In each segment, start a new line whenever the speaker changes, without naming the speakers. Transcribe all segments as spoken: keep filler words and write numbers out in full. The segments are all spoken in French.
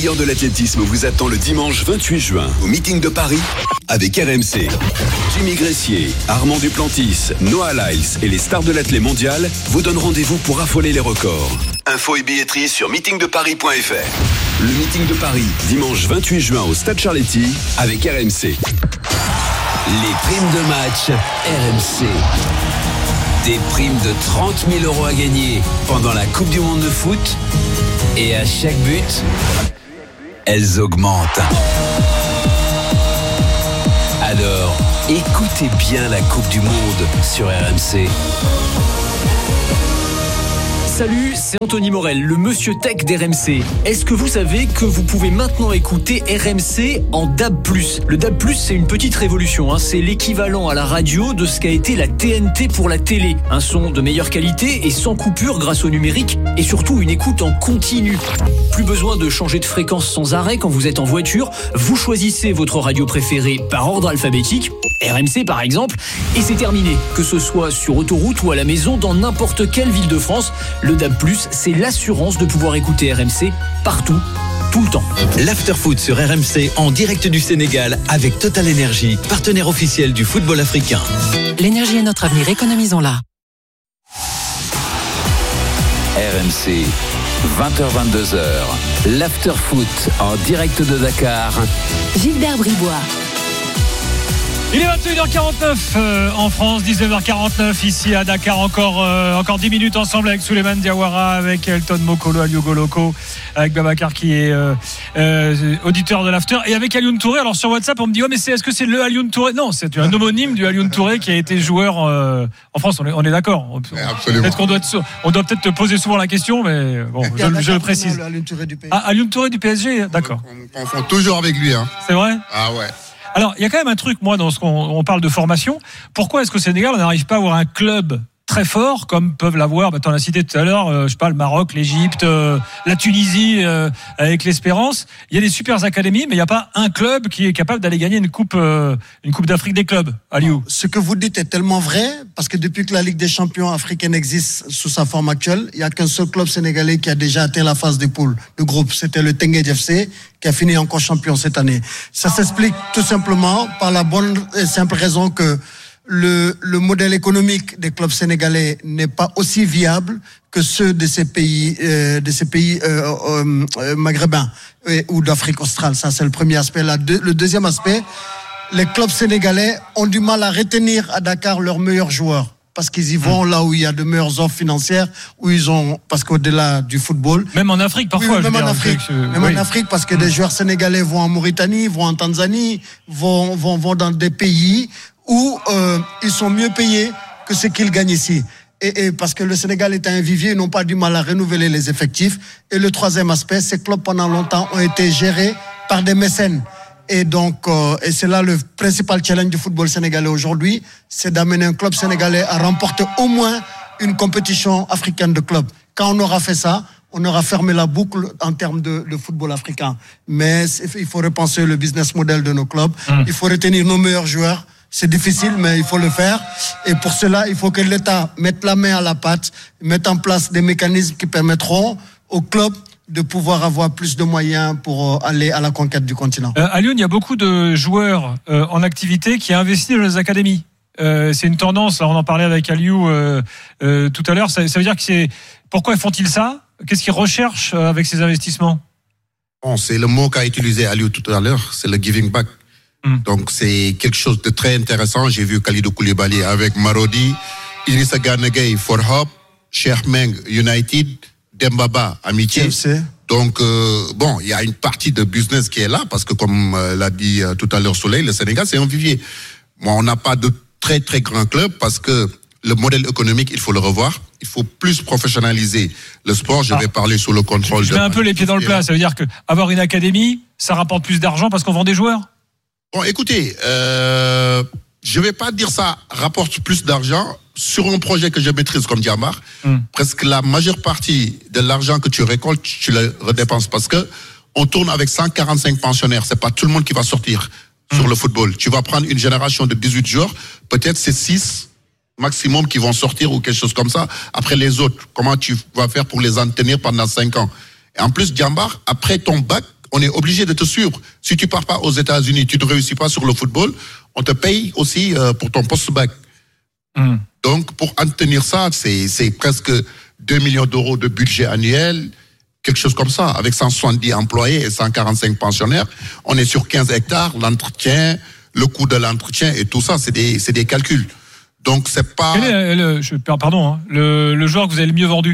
meilleur de l'athlétisme vous attend le dimanche vingt-huit juin au meeting de Paris avec R M C. Jimmy Gressier, Armand Duplantis, Noah Lyles et les stars de l'athlé mondial vous donnent rendez-vous pour affoler les records. Infos et billetterie sur meeting de paris point f r. Le meeting de Paris, dimanche vingt-huit juin au Stade Charletti avec R M C. Les primes de match R M C. Des primes de trente mille euros à gagner pendant la Coupe du Monde de foot. Et à chaque but, elles augmentent. Alors, écoutez bien la Coupe du Monde sur R M C.
Salut, c'est Anthony Morel, le monsieur tech d'R M C. Est-ce que vous savez que vous pouvez maintenant écouter R M C en D A B plus? Le D A B plus, c'est une petite révolution. Hein. C'est l'équivalent à la radio de ce qu'a été la T N T pour la télé. Un son de meilleure qualité et sans coupure grâce au numérique et surtout une écoute en continu. Plus besoin de changer de fréquence sans arrêt quand vous êtes en voiture. Vous choisissez votre radio préférée par ordre alphabétique. R M C par exemple, et c'est terminé. Que ce soit sur autoroute ou à la maison, dans n'importe quelle ville de France, le D A B plus, c'est l'assurance de pouvoir écouter R M C partout, tout le temps.
L'Afterfoot sur R M C en direct du Sénégal avec Total Energy, partenaire officiel du football africain.
L'énergie est notre avenir, économisons-la.
R M C, vingt heures vingt-deux heures, l'Afterfoot en direct de Dakar.
Gilbert Bribois.
Il est vingt et une heures quarante-neuf euh, en France, dix-neuf heures quarante-neuf ici à Dakar. Encore, euh, encore dix minutes ensemble avec Souleymane Diawara, avec Elton Mokolo, Aliou Goloko, avec Babacar qui est euh, euh, auditeur de l'After, et avec Alioune Touré. Alors sur WhatsApp, on me dit, oh, mais c'est, est-ce que c'est le Alioune Touré? Non, c'est un homonyme du Alioune Touré qui a été joueur euh, en France. On est, on est d'accord. On,
Absolument.
Peut-être qu'on doit, être, on doit peut-être te poser souvent la question, mais bon, je, je, je le précise.
Le Alioune Touré du P S G.
Ah, Alioune Touré du P S G, d'accord.
On confond toujours avec lui. Hein.
C'est vrai?
Ah ouais.
Alors, il y a quand même un truc, moi, dans ce qu'on on parle de formation. Pourquoi est-ce qu'au Sénégal, on n'arrive pas à avoir un club très fort, comme peuvent l'avoir, bah, tu en as cité tout à l'heure, euh, je sais pas, le Maroc, l'Égypte, euh, la Tunisie, euh, avec l'Espérance. Il y a des super académies, mais il n'y a pas un club qui est capable d'aller gagner une coupe, euh, une coupe d'Afrique des clubs. Aliou.
Ce que vous dites est tellement vrai, parce que depuis que la Ligue des champions africaine existe sous sa forme actuelle, il n'y a qu'un seul club sénégalais qui a déjà atteint la phase des poules de groupe. C'était le Teungueth F C, qui a fini encore champion cette année. Ça s'explique tout simplement par la bonne et simple raison que le, le modèle économique des clubs sénégalais n'est pas aussi viable que ceux de ces pays, euh, de ces pays euh, euh, euh, maghrébins euh, ou d'Afrique australe. Ça, c'est le premier aspect. Là, de, le deuxième aspect, les clubs sénégalais ont du mal à retenir à Dakar leurs meilleurs joueurs. Parce qu'ils y vont là où il y a de meilleures offres financières, où ils ont, parce qu'au-delà du football.
Même en Afrique, parfois.
Oui, même
je
en
veux
Afrique.
dire, que,
même
oui.
en Afrique, parce que mmh. des joueurs sénégalais vont en Mauritanie, vont en Tanzanie, vont, vont, vont dans des pays où euh, ils sont mieux payés que ce qu'ils gagnent ici. Et, et parce que le Sénégal est un vivier, ils n'ont pas du mal à renouveler les effectifs. Et le troisième aspect, ces clubs pendant longtemps ont été gérés par des mécènes. Et donc, euh, et c'est là le principal challenge du football sénégalais aujourd'hui, c'est d'amener un club sénégalais à remporter au moins une compétition africaine de clubs. Quand on aura fait ça, on aura fermé la boucle en termes de, de football africain. Mais il faut repenser le business model de nos clubs. Mmh. Il faut retenir nos meilleurs joueurs. C'est difficile, mais il faut le faire. Et pour cela, il faut que l'État mette la main à la pâte, mette en place des mécanismes qui permettront aux clubs de pouvoir avoir plus de moyens pour aller à la conquête du continent.
Euh, à Lyon, il y a beaucoup de joueurs euh, en activité qui investissent dans les académies. Euh, c'est une tendance, là, on en parlait avec Aliou euh, euh, tout à l'heure. Ça, ça veut dire que c'est... Pourquoi font-ils ça? Qu'est-ce qu'ils recherchent euh, avec ces investissements?
Bon, c'est le mot qu'a utilisé Aliou tout à l'heure, c'est le giving back. Mm. Donc c'est quelque chose de très intéressant. J'ai vu Kalidou Koulibaly avec Marodi, Idrissa Gana Gueye for Hope, Cheikh Meng United, Dembaba Amitié. Donc euh, bon, il y a une partie de business qui est là parce que comme euh, l'a dit euh, tout à l'heure Soleil, le Sénégal c'est un vivier. Moi, on n'a pas de très très grands clubs parce que le modèle économique, il faut le revoir. Il faut plus professionnaliser le sport. Je ah, vais parler sous le contrôle.
Je mets un peu les pieds dans le plat. Ça veut dire que avoir une académie, ça rapporte plus d'argent parce qu'on vend des joueurs.
Bon, écoutez, euh, je vais pas dire ça rapporte plus d'argent sur un projet que je maîtrise comme Diamar. Mm. Presque la majeure partie de l'argent que tu récoltes, tu le redépenses parce que on tourne avec cent quarante-cinq pensionnaires. C'est pas tout le monde qui va sortir mm. sur le football. Tu vas prendre une génération de dix-huit joueurs, peut-être c'est six maximum qui vont sortir ou quelque chose comme ça. Après les autres, comment tu vas faire pour les en tenir pendant cinq ans? Et en plus, Diambar, après ton bac, on est obligé de te suivre. Si tu pars pas aux États-Unis, tu ne réussis pas sur le football, on te paye aussi euh, pour ton post-bac. Mm. Donc, pour en tenir ça, c'est, c'est presque deux millions d'euros de budget annuel, quelque chose comme ça, avec cent soixante-dix employés et cent quarante-cinq pensionnaires. On est sur quinze hectares, l'entretien, le coût de l'entretien et tout ça, c'est des, c'est des calculs. Donc, c'est pas...
Quel est le, je, pardon, hein, le, le joueur que vous avez le mieux vendu?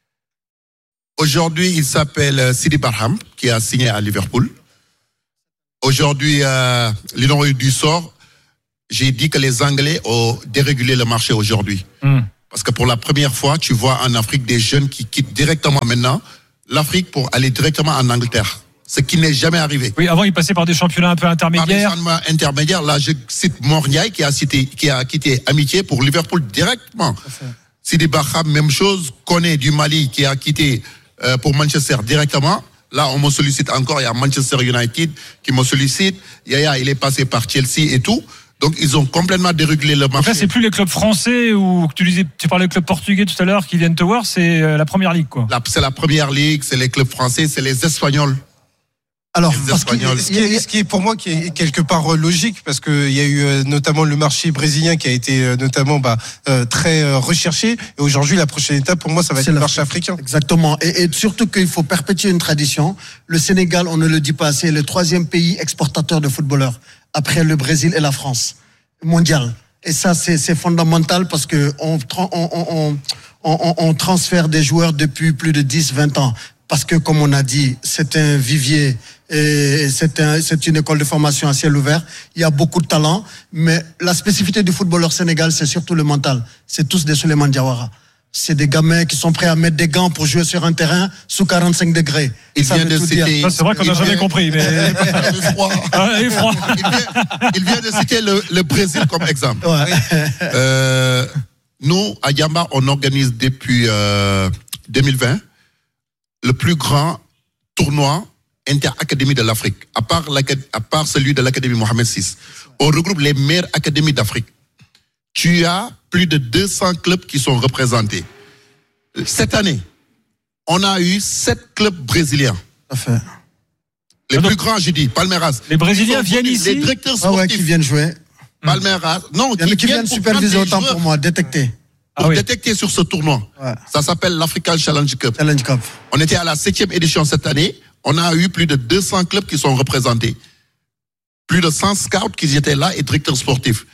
Aujourd'hui, il s'appelle Sidi Barham, qui a signé à Liverpool. Aujourd'hui, euh, ils ont eu du sort. J'ai dit que les Anglais ont dérégulé le marché aujourd'hui. Mm. Parce que pour la première fois, tu vois en Afrique des jeunes qui quittent directement maintenant l'Afrique pour aller directement en Angleterre. Ce qui n'est jamais arrivé.
Oui, avant, ils passaient par des championnats un peu intermédiaires.
Par des championnats intermédiaires. Là, je cite Morniaï qui a, cité, qui a quitté Amitié pour Liverpool directement. Sidi Barham, même chose. Koné du Mali qui a quitté euh, pour Manchester directement. Là, on me sollicite encore. Il y a Manchester United qui me sollicite. Yaya, il est passé par Chelsea et tout. Donc, ils ont complètement dérégulé le marché.
Donc là, c'est plus les clubs français ou tu disais, tu parlais de clubs portugais tout à l'heure qui viennent te voir, c'est la première ligue, quoi.
La, c'est la première ligue, c'est les clubs français, c'est les Espagnols.
Alors, parce que, ce, qui est, ce qui est pour moi qui est quelque part logique, parce que il y a eu notamment le marché brésilien qui a été notamment bah, euh, très recherché. Et aujourd'hui, la prochaine étape pour moi, ça va être le marché africain.
Exactement. Et, et surtout qu'il faut perpétuer une tradition. Le Sénégal, on ne le dit pas assez, est le troisième pays exportateur de footballeurs après le Brésil et la France mondial. Et ça, c'est, c'est fondamental parce que on, on, on, on, on transfère des joueurs depuis plus de dix, vingt ans. Parce que, comme on a dit, c'est un vivier et c'est, un, c'est une école de formation à ciel ouvert. Il y a beaucoup de talent, mais la spécificité du footballeur sénégal, c'est surtout le mental. C'est tous des Souleymane Diawara. C'est des gamins qui sont prêts à mettre des gants pour jouer sur un terrain sous quarante-cinq degrés.
Il vient de citer...
Ça, c'est vrai qu'on n'a jamais compris, mais...
il, froid.
Ah, il, froid.
il, vient, il vient de citer le, le Brésil comme exemple. Ouais. Euh, nous, à Yamba, on organise depuis euh, deux mille vingt le plus grand tournoi inter-académie de l'Afrique, à part, à part celui de l'Académie Mohamed six. On regroupe les meilleures académies d'Afrique. Tu as plus de deux cents clubs qui sont représentés. Cette année, on a eu sept clubs brésiliens.
Parfait.
Les ah plus grands, j'ai dit, Palmeiras.
Les Brésiliens viennent ici.
Les directeurs sportifs.
Ah ouais, qui viennent jouer.
Palmeiras. Non,
il y en a qui, qui viennent superviser autant pour moi, détecter.
Pour ah oui. détecter sur ce tournoi. Ouais. Ça s'appelle l'African Challenge Cup.
Challenge Cup.
On était à la septième édition cette année. On a eu plus de deux cents clubs qui sont représentés. Plus de cent scouts qui étaient là et directeurs sportifs.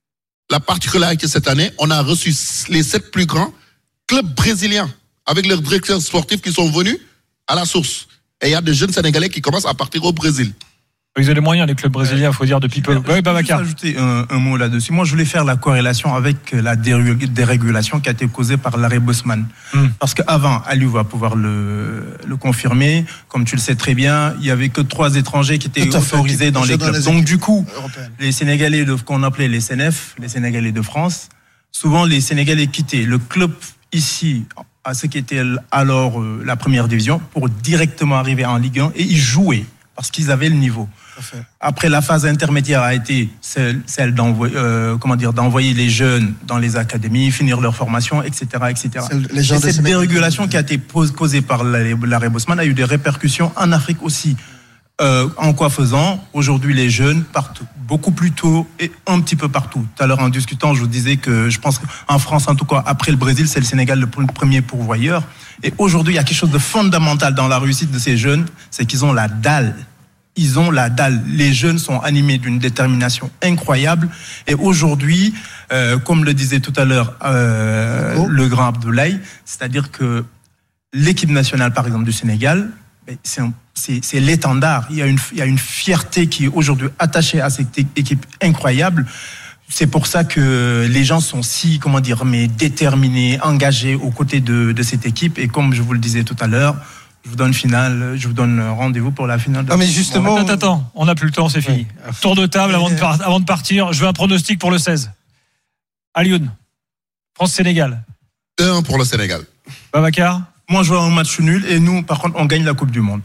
La particularité cette année, on a reçu les sept plus grands clubs brésiliens avec leurs directeurs sportifs qui sont venus à la source. Et il y a des jeunes Sénégalais qui commencent à partir au Brésil.
Ils ont les moyens, les clubs brésiliens, il faut dire, depuis peu.
Oui, Babacar. Je vais ajouter un, un mot là-dessus. Moi, je voulais faire la corrélation avec la dérégulation qui a été causée par l'arrêt Bosman. Mm. Parce qu'avant, Aliou va pouvoir le, le confirmer, comme tu le sais très bien, il n'y avait que trois étrangers qui étaient autorisés fait, dans les clubs. Dans les Donc, du coup, européennes. Les Sénégalais, de, qu'on appelait les S N F, les Sénégalais de France, souvent les Sénégalais quittaient le club ici, à ce qui était alors euh, la première division, pour directement arriver en Ligue un et y jouer, parce qu'ils avaient le niveau. Après, la phase intermédiaire a été celle, celle d'envoyer, euh, comment dire, d'envoyer les jeunes dans les académies, finir leur formation, et cetera, et cetera. Et cette dérégulation qui a été causée par l'arrêt Bosman a eu des répercussions en Afrique aussi. Euh, en quoi faisant, aujourd'hui, les jeunes partent beaucoup plus tôt et un petit peu partout. Tout à l'heure, en discutant, je vous disais que je pense qu'en France, en tout cas, après le Brésil, c'est le Sénégal le premier pourvoyeur. Et aujourd'hui, il y a quelque chose de fondamental dans la réussite de ces jeunes, c'est qu'ils ont la dalle. Ils ont la dalle. Les jeunes sont animés d'une détermination incroyable. Et aujourd'hui, euh, comme le disait tout à l'heure euh, oh. le grand Abdoulaye, c'est-à-dire que l'équipe nationale, par exemple, du Sénégal, c'est, un, c'est, c'est l'étendard. Il y a une, il y a une fierté qui est aujourd'hui attachée à cette équipe incroyable. C'est pour ça que les gens sont si, comment dire, mais déterminés, engagés aux côtés de, de cette équipe. Et comme je vous le disais tout à l'heure, je vous donne finale, je vous donne rendez-vous pour la finale. De...
Non mais justement,
bon, attends, attends, on n'a plus le temps, c'est fini. Oui. Tour de table avant de, par... avant de partir. Je veux un pronostic pour le seize. Alioune, France-Sénégal.
deux un pour le Sénégal.
Babacar.
Moi, je vois un match nul et nous, par contre, on gagne la Coupe du Monde.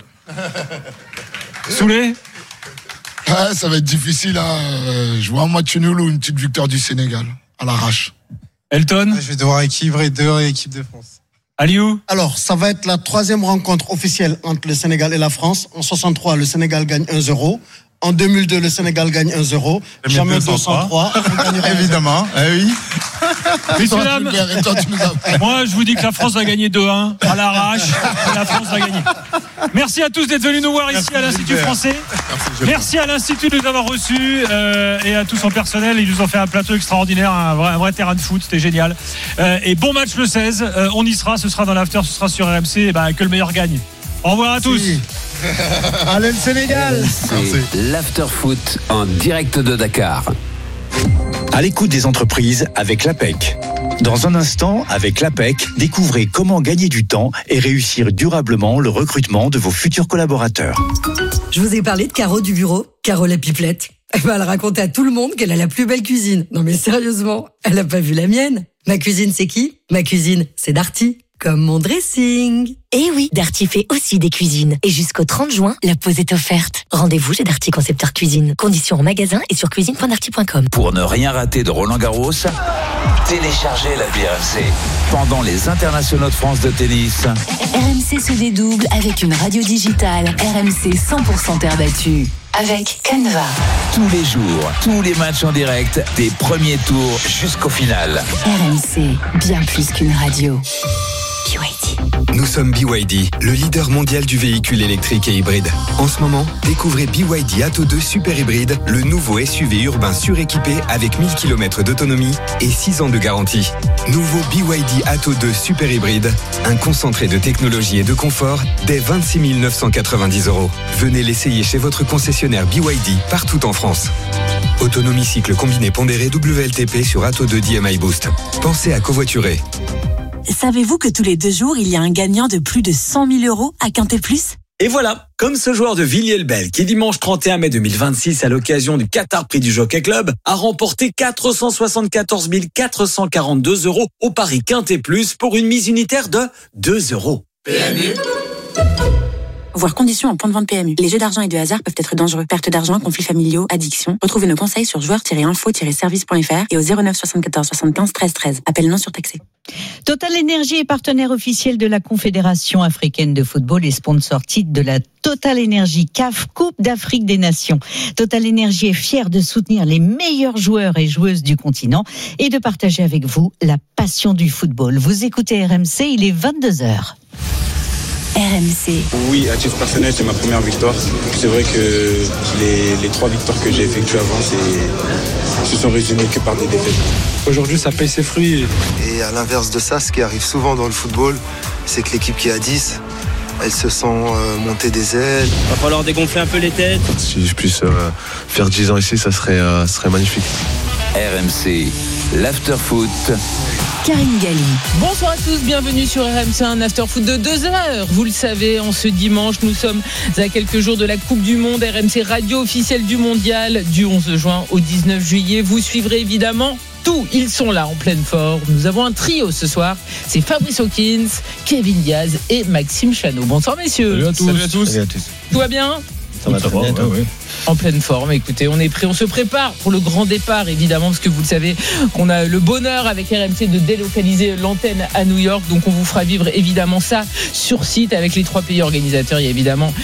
Soulé.
Ouais, ça va être difficile. Hein. Je vois un match nul ou une petite victoire du Sénégal à l'arrache.
Elton.
Je vais devoir équilibrer deux à l'équipe de France.
Aliou ?
Alors, ça va être la troisième rencontre officielle entre le Sénégal et la France. En soixante-trois, le Sénégal gagne un zéro. En deux mille deux, le Sénégal gagne un zéro. Jamais deux cent trois.
Évidemment, eh oui.
Messieurs, dames, moi, je vous dis que la France va gagner deux un à l'arrache. La France va gagner. Merci à tous d'être venus nous voir ici Merci à l'Institut français. Merci, Merci à l'Institut de nous avoir reçus euh, et à tout son personnel. Ils nous ont fait un plateau extraordinaire, un vrai, un vrai terrain de foot. C'était génial. Euh, et bon match le seize. Euh, on y sera. Ce sera dans l'after. Ce sera sur R M C. Et bah, que le meilleur gagne. Au revoir à tous. Si.
Allez le Sénégal.
C'est l'after foot en direct de Dakar.
À l'écoute des entreprises avec l'A P E C. Dans un instant, avec l'A P E C, découvrez comment gagner du temps et réussir durablement le recrutement de vos futurs collaborateurs.
Je vous ai parlé de Caro du bureau, Caro la pipelette. Elle va le raconter à tout le monde qu'elle a la plus belle cuisine. Non mais sérieusement, elle a pas vu la mienne. Ma cuisine, c'est qui ? Ma cuisine, c'est Darty. Comme mon dressing.
Eh oui, Darty fait aussi des cuisines. Et jusqu'au trente juin, la pause est offerte. Rendez-vous chez Darty Concepteur Cuisine. Conditions en magasin et sur cuisine point darty point com.
Pour ne rien rater de Roland Garros, téléchargez l'appli R M C. Pendant les internationaux de France de tennis,
R M C se dédouble avec une radio digitale. R M C cent pour cent terre battue. Avec Canva.
Tous les jours, tous les matchs en direct, des premiers tours jusqu'au final.
R M C, bien plus qu'une radio. B Y D.
Nous sommes B Y D, le leader mondial du véhicule électrique et hybride. En ce moment, découvrez B Y D Atto deux Super Hybride, le nouveau S U V urbain suréquipé avec mille kilomètres d'autonomie et six ans de garantie. Nouveau B Y D Atto deux Super Hybride, un concentré de technologie et de confort dès vingt-six mille neuf cent quatre-vingt-dix euros. Venez l'essayer chez votre concessionnaire B Y D partout en France. Autonomie cycle combiné pondéré W L T P sur Atto deux D M I Boost. Pensez à covoiturer.
Savez-vous que tous les deux jours, il y a un gagnant de plus de cent mille euros à Quintet Plus ?
Et voilà, comme ce joueur de Villiers-le-Bel qui dimanche trente et un mai deux mille vingt-six à l'occasion du Qatar Prix du Jockey Club a remporté quatre cent soixante-quatorze mille quatre cent quarante-deux euros au pari Quintet Plus pour une mise unitaire de deux euros.
P M U. Voir conditions en point de vente P M U. Les jeux d'argent et de hasard peuvent être dangereux. Perte d'argent, conflits familiaux, addiction. Retrouvez nos conseils sur joueurs tiret info tiret service point f r et au zéro neuf soixante-quatorze soixante-quinze treize treize. Appel non surtaxé.
Total Energy est partenaire officiel de la Confédération africaine de football et sponsor titre de la Total Energy C A F Coupe d'Afrique des Nations. Total Energy est fier de soutenir les meilleurs joueurs et joueuses du continent et de partager avec vous la passion du football. Vous écoutez R M C, il est vingt-deux heures.
R M C.
Oui, à titre personnel, c'est ma première victoire. C'est vrai que les, les trois victoires que j'ai effectuées avant, c'est, se sont résumées que par des défaites.
Aujourd'hui, ça paye ses fruits.
Et à l'inverse de ça, ce qui arrive souvent dans le football, c'est que l'équipe qui est à dix, elles se sont euh, montées des ailes.
Il va falloir dégonfler un peu les têtes.
Si je puisse euh, faire dix ans ici, ça serait, euh, ça serait magnifique.
R M C, l'after foot.
Karine Galli.
Bonsoir à tous, bienvenue sur R M C, un after foot de deux heures. Vous le savez, en ce dimanche, nous sommes à quelques jours de la Coupe du Monde. R M C, radio officielle du Mondial, du onze juin au dix-neuf juillet. Vous suivrez évidemment tout. Ils sont là en pleine forme. Nous avons un trio ce soir. C'est Fabrice Hawkins, Kevin Diaz et Maxime Chanot. Bonsoir messieurs.
Salut à tous. Salut à tous.
Salut à tous.
Tout va bien ?
Ça va très bien.
Ouais, ouais.
En pleine forme, écoutez, on est prêt, on se prépare pour le grand départ évidemment, parce que vous le savez qu'on a le bonheur avec R M C de délocaliser l'antenne à New York, donc on vous fera vivre évidemment ça sur site avec les trois pays organisateurs. Il y a évidemment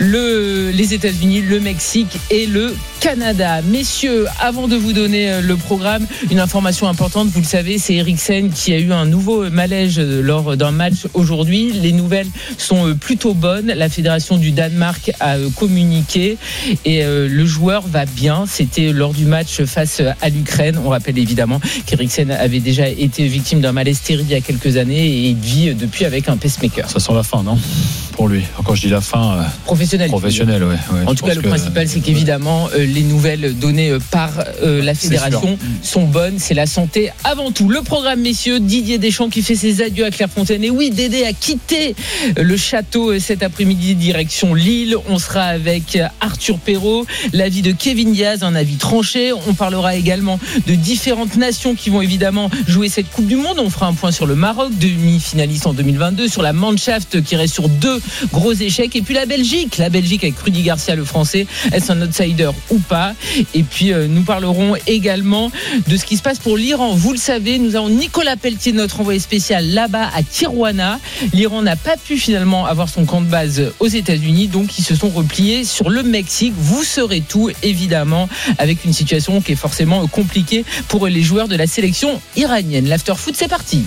le, les États-Unis, le Mexique et le Canada. Messieurs, avant de vous donner le programme, une information importante, vous le savez, c'est Eriksen qui a eu un nouveau malaise lors d'un match aujourd'hui. Les nouvelles sont plutôt bonnes, la fédération du Danemark a communiqué et le joueur va bien. C'était lors du match face à l'Ukraine. On rappelle évidemment qu'Eriksen avait déjà été victime d'un malaise terrible il y a quelques années et il vit depuis avec un pacemaker.
Ça sent la fin, non ? Pour lui. Quand je dis la fin, euh,
professionnel.
Professionnel, ouais, ouais.
En tout cas, le
que...
principal, c'est qu'évidemment, euh, les nouvelles données par euh, la fédération sont bonnes. C'est la santé avant tout. Le programme, messieurs, Didier Deschamps qui fait ses adieux à Clairefontaine. Et oui, Dédé a quitté le château cet après-midi direction Lille. On sera avec Arthur Perrault, l'avis de Kevin Diaz, un avis tranché. On parlera également de différentes nations qui vont évidemment jouer cette Coupe du Monde. On fera un point sur le Maroc, demi-finaliste en deux mille vingt-deux, sur la Mannschaft qui reste sur deux gros échec. Et puis la Belgique, la Belgique avec Rudy Garcia, le français, est-ce un outsider ou pas? Et puis euh, nous parlerons également de ce qui se passe pour l'Iran. Vous le savez, nous avons Nicolas Pelletier, notre envoyé spécial là-bas à Tijuana. L'Iran n'a pas pu finalement avoir son camp de base aux États-Unis, donc ils se sont repliés sur le Mexique. Vous saurez tout, évidemment, avec une situation qui est forcément compliquée pour les joueurs de la sélection iranienne. L'after-foot, c'est parti.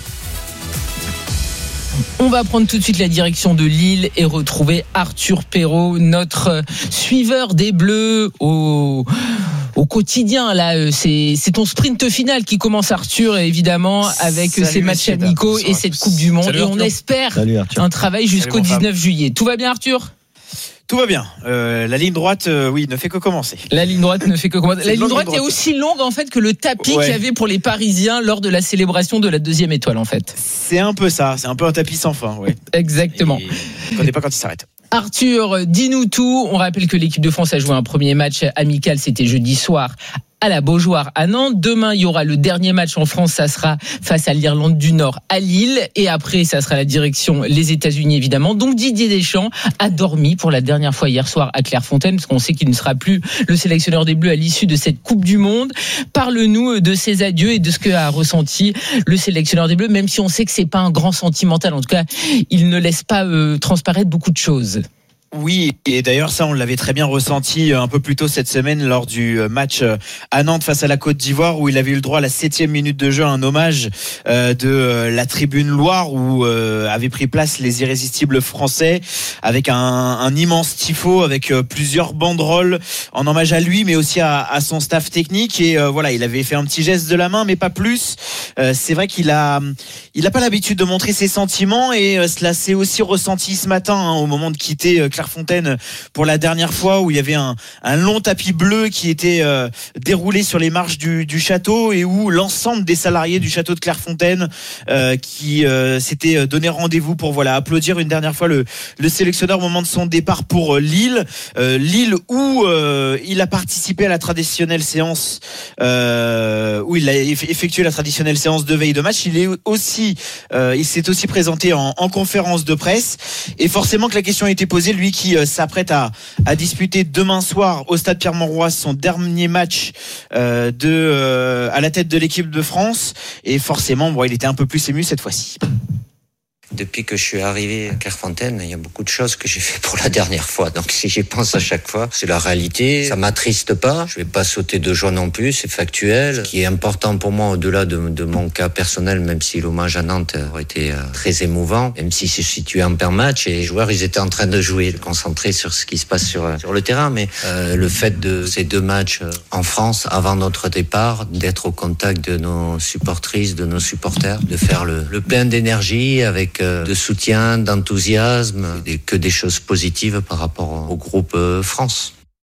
On va prendre tout de suite la direction de Lille et retrouver Arthur Perrault, notre suiveur des Bleus au, au quotidien. Là, c'est, c'est ton sprint final qui commence, Arthur, évidemment, avec Salut ces matchs amicaux et cette Coupe du Monde. Salut, et on espère Salut, un travail jusqu'au Salut, dix-neuf juillet. Tout va bien, Arthur ?
Tout va bien. Euh, la ligne droite, euh, oui, ne fait que commencer.
La ligne droite ne fait que commencer. La ligne droite, droite est aussi longue en fait que le tapis ouais. qu'il y avait pour les Parisiens lors de la célébration de la deuxième étoile en fait.
C'est un peu ça. C'est un peu un tapis sans fin, ouais.
Exactement.
Et on ne connaît pas quand il s'arrête.
Arthur, dis-nous tout. On rappelle que l'équipe de France a joué un premier match amical, c'était jeudi soir à la Beaujoire à Nantes. Demain, il y aura le dernier match en France, ça sera face à l'Irlande du Nord à Lille. Et après, ça sera la direction les États-Unis, évidemment. Donc Didier Deschamps a dormi pour la dernière fois hier soir à Clairefontaine, parce qu'on sait qu'il ne sera plus le sélectionneur des Bleus à l'issue de cette Coupe du Monde. Parle-nous de ses adieux et de ce qu'a ressenti le sélectionneur des Bleus, même si on sait que c'est pas un grand sentimental. En tout cas, il ne laisse pas euh, transparaître beaucoup de choses.
Oui, et d'ailleurs ça on l'avait très bien ressenti un peu plus tôt cette semaine lors du match à Nantes face à la Côte d'Ivoire, où il avait eu le droit à la septième minute de jeu, un hommage de la tribune Loire où avaient pris place les irrésistibles français, avec un, un immense tifo, avec plusieurs banderoles en hommage à lui mais aussi à, à son staff technique. Et voilà, il avait fait un petit geste de la main mais pas plus. C'est vrai qu'il a il a pas l'habitude de montrer ses sentiments, et cela s'est aussi ressenti ce matin hein, au moment de quitter Clairefontaine pour la dernière fois, où il y avait un, un long tapis bleu qui était euh, déroulé sur les marches du, du château, et où l'ensemble des salariés du château de Clairefontaine euh, qui euh, s'étaient donné rendez-vous pour voilà applaudir une dernière fois le, le sélectionneur au moment de son départ pour Lille. Euh, Lille où euh, il a participé à la traditionnelle séance, euh, où il a effectué la traditionnelle séance de veille de match. Il est aussi, euh, il s'est aussi présenté en, en conférence de presse, et forcément que la question a été posée, lui qui euh, s'apprête à, à disputer demain soir au stade Pierre-Mauroy son dernier match euh, de, euh, à la tête de l'équipe de France, et forcément bon, il était un peu plus ému cette fois-ci.
Depuis que je suis arrivé à Clairefontaine, il y a beaucoup de choses que j'ai fait pour la dernière fois. Donc si j'y pense à chaque fois, c'est la réalité. Ça m'attriste pas. Je vais pas sauter de joie non plus. C'est factuel. Ce qui est important pour moi, au-delà de, de mon cas personnel, même si l'hommage à Nantes aurait été très émouvant, même si c'est situé en paire match et les joueurs, ils étaient en train de jouer, concentrés sur ce qui se passe sur, sur le terrain. Mais euh, le fait de ces deux matchs en France, avant notre départ, d'être au contact de nos supportrices, de nos supporters, de faire le, le plein d'énergie avec de soutien, d'enthousiasme, que des choses positives par rapport au groupe France.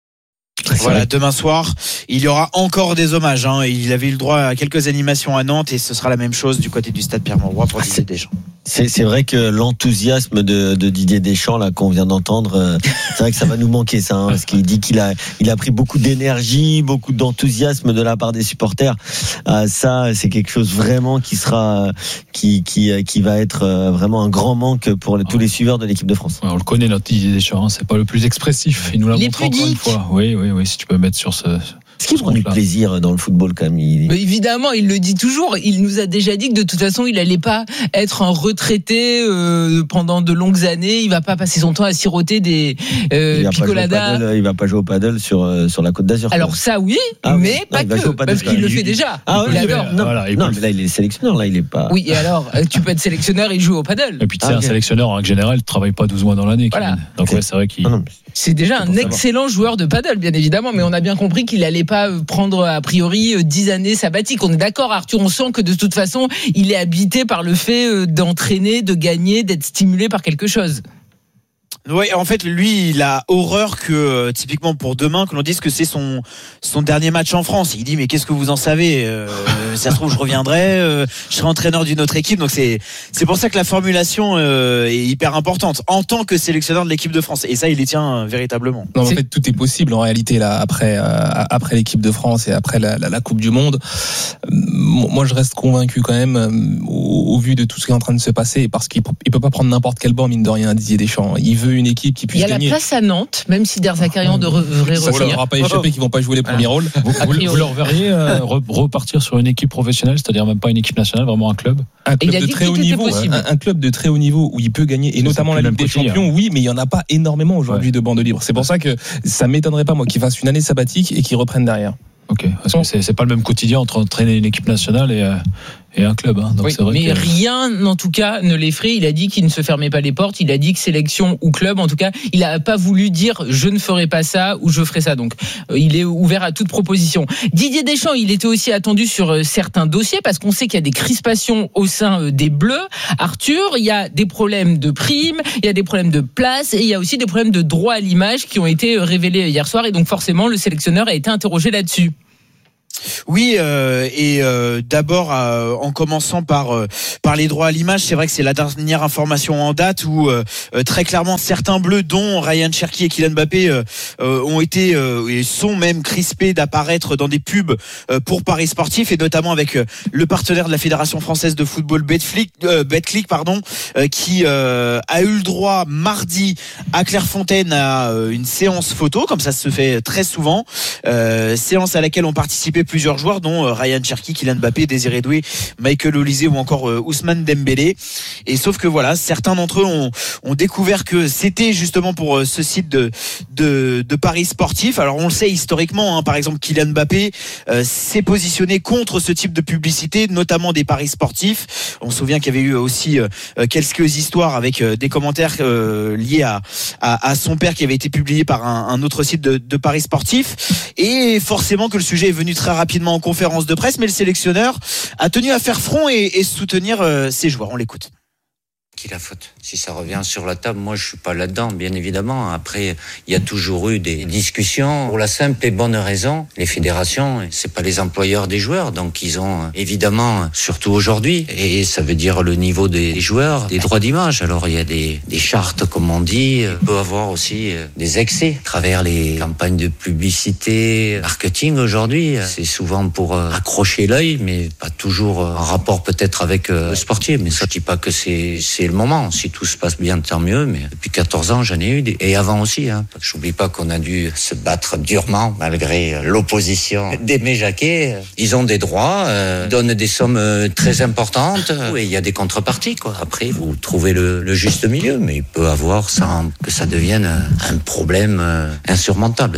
Voilà, demain soir, il y aura encore des hommages. Hein. Il avait eu le droit à quelques animations à Nantes, et ce sera la même chose du côté du stade Pierre-Mauroy pour Didier Deschamps.
C'est, c'est vrai que l'enthousiasme de, de Didier Deschamps là qu'on vient d'entendre, euh, c'est vrai que ça va nous manquer ça, hein, parce qu'il dit qu'il a, il a pris beaucoup d'énergie, beaucoup d'enthousiasme de la part des supporters. Euh, ça, c'est quelque chose vraiment qui sera, qui, qui, qui va être vraiment un grand manque pour les, tous les suiveurs de l'équipe de France.
Ouais, on le connaît, notre Didier Deschamps, c'est pas le plus expressif. Il nous l'a montré encore une fois. Oui, oui, oui. Si tu peux mettre sur ce.
Est-ce qu'il prend du plaisir dans le football quand même? il...
Mais évidemment, il le dit toujours. Il nous a déjà dit que de toute façon, il allait pas être un retraité euh, pendant de longues années. Il va pas passer son temps à siroter des euh, picoladas.
Il va pas jouer au paddle sur euh, sur la Côte d'Azur.
Alors quoi. Ça, oui, ah, mais non, pas que, parce qu'il le fait déjà.
Ah oui,
il adore.
Non, voilà, il non mais là, il est sélectionneur. Là, il est pas.
Oui, et alors, tu peux être sélectionneur et jouer au paddle.
Et puis, tu sais, ah, okay. un sélectionneur en général, il travaille pas douze mois dans l'année. Voilà. Donc ouais, c'est vrai qu'il. Ah, non, mais...
C'est déjà un excellent joueur de paddle, bien évidemment, mais on a bien compris qu'il allait pas prendre a priori dix années sabbatiques. On est d'accord, Arthur, on sent que de toute façon, il est habité par le fait d'entraîner, de gagner, d'être stimulé par quelque chose.
Oui, en fait, lui, il a horreur que, typiquement pour demain, que l'on dise que c'est son son dernier match en France. Il dit, mais qu'est-ce que vous en savez euh, euh, ça se trouve je reviendrai, euh, je serai entraîneur d'une autre équipe. Donc c'est c'est pour ça que la formulation euh, est hyper importante en tant que sélectionneur de l'équipe de France. Et ça, il y tient euh, véritablement.
Non, en fait, tout est possible en réalité là après euh, après l'équipe de France et après la, la, la Coupe du Monde. Euh, moi, je reste convaincu quand même euh, au, au vu de tout ce qui est en train de se passer, parce qu'il il peut pas prendre n'importe quel banc, mine de rien, Didier Deschamps. Il veut une équipe qui puisse gagner.
Il y a gagner. La place à Nantes, même si Der Zakarian devrait
revenir. Ça ne leur a pas échappé qu'ils vont pas jouer les premiers rôles.
Vous, vous, vous leur verriez euh, repartir sur une équipe professionnelle, c'est-à-dire même pas une équipe nationale, vraiment un club.
Un club de très haut niveau, un, un club de très haut niveau où il peut gagner, et c'est notamment la Ligue des Champions. Oui, mais il y en a pas énormément aujourd'hui ouais. de bancs de libre. C'est pour ça que ça m'étonnerait pas moi qu'il fasse une année sabbatique et qu'il reprenne derrière.
Ok, parce que c'est, c'est pas le même quotidien entre entraîner une équipe nationale et, euh, et un club. Hein. Donc
oui,
c'est vrai
mais
que...
rien, en tout cas, ne l'effraie. Il a dit qu'il ne se fermait pas les portes. Il a dit que sélection ou club, en tout cas, il n'a pas voulu dire je ne ferai pas ça ou je ferai ça. Donc, euh, il est ouvert à toute proposition. Didier Deschamps, il était aussi attendu sur euh, certains dossiers parce qu'on sait qu'il y a des crispations au sein euh, des Bleus. Arthur, il y a des problèmes de primes, il y a des problèmes de place et il y a aussi des problèmes de droit à l'image qui ont été euh, révélés hier soir. Et donc, forcément, le sélectionneur a été interrogé là-dessus.
Oui, euh, et euh, d'abord euh, en commençant par euh, par les droits à l'image, c'est vrai que c'est la dernière information en date où euh, très clairement certains Bleus, dont Ryan Cherki et Kylian Mbappé, euh, euh, ont été euh, et sont même crispés d'apparaître dans des pubs euh, pour paris sportifs, et notamment avec euh, le partenaire de la Fédération française de football Betclic, euh, Betclic pardon, euh, qui euh, a eu le droit mardi à Clairefontaine à euh, une séance photo, comme ça se fait très souvent, euh, séance à laquelle ont participé plusieurs joueurs, dont euh, Ryan Cherki, Kylian Mbappé, Désiré Doué, Michael Olise ou encore euh, Ousmane Dembélé. Et sauf que voilà, certains d'entre eux ont, ont découvert que c'était justement pour euh, ce site de, de, de paris sportifs. Alors on le sait historiquement, hein, par exemple Kylian Mbappé euh, s'est positionné contre ce type de publicité, notamment des paris sportifs. On se souvient qu'il y avait eu aussi euh, quelques histoires avec euh, des commentaires euh, liés à, à, à son père qui avait été publié par un, un autre site de, de paris sportifs. Et forcément que le sujet est venu très rapidement en conférence de presse, mais le sélectionneur a tenu à faire front et, et soutenir euh, ses joueurs. On l'écoute.
Qui la faute? Si ça revient sur la table, moi je suis pas là-dedans, bien évidemment. Après, il y a toujours eu des discussions pour la simple et bonne raison. Les fédérations, c'est pas les employeurs des joueurs, donc ils ont évidemment, surtout aujourd'hui, et ça veut dire le niveau des joueurs, des droits d'image. Alors il y a des, des chartes, comme on dit. Il peut avoir aussi des excès à travers les campagnes de publicité, marketing aujourd'hui. C'est souvent pour accrocher l'œil, mais pas toujours en rapport peut-être avec le sportif. Mais ça, je dis pas que c'est, c'est le moment. Si tout se passe bien, tant mieux. Mais depuis quatorze ans, j'en ai eu des... et avant aussi. Hein. J'oublie pas qu'on a dû se battre durement malgré l'opposition d'Aimé Jacquet. Ils ont des droits, euh, donnent des sommes très importantes et il y a des contreparties, quoi. Après, vous trouvez le, le juste milieu, mais il peut avoir sans que ça devienne un problème insurmontable.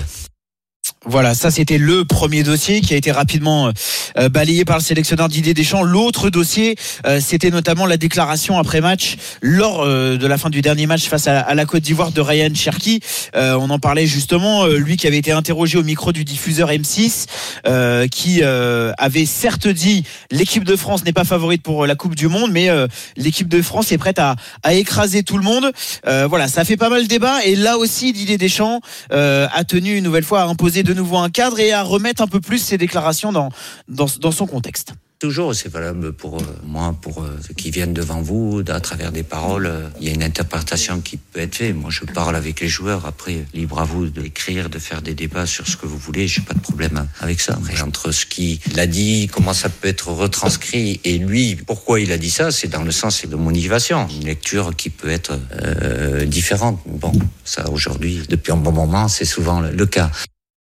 Voilà, ça c'était le premier dossier qui a été rapidement euh, balayé par le sélectionneur Didier Deschamps. L'autre dossier, euh, c'était notamment la déclaration après match lors euh, de la fin du dernier match face à, à la Côte d'Ivoire de Ryan Cherki. Euh, on en parlait justement, euh, lui qui avait été interrogé au micro du diffuseur M six, euh, qui euh, avait certes dit l'équipe de France n'est pas favorite pour la Coupe du Monde, mais euh, l'équipe de France est prête à, à écraser tout le monde. Euh, voilà, ça fait pas mal de débat, et là aussi Didier Deschamps euh, a tenu une nouvelle fois à imposer de nouveau un cadre et à remettre un peu plus ses déclarations dans, dans, dans son contexte.
Toujours, c'est valable pour euh, moi, pour euh, ceux qui viennent devant vous, à travers des paroles. Euh, il y a une interprétation qui peut être faite. Moi, je parle avec les joueurs. Après, libre à vous d'écrire, de faire des débats sur ce que vous voulez. J'ai pas de problème avec ça. Après, entre ce qu'il a dit, comment ça peut être retranscrit, et lui, pourquoi il a dit ça, c'est dans le sens de motivation. Une lecture qui peut être euh, différente. Bon, ça, aujourd'hui, depuis un bon moment, c'est souvent le, le cas.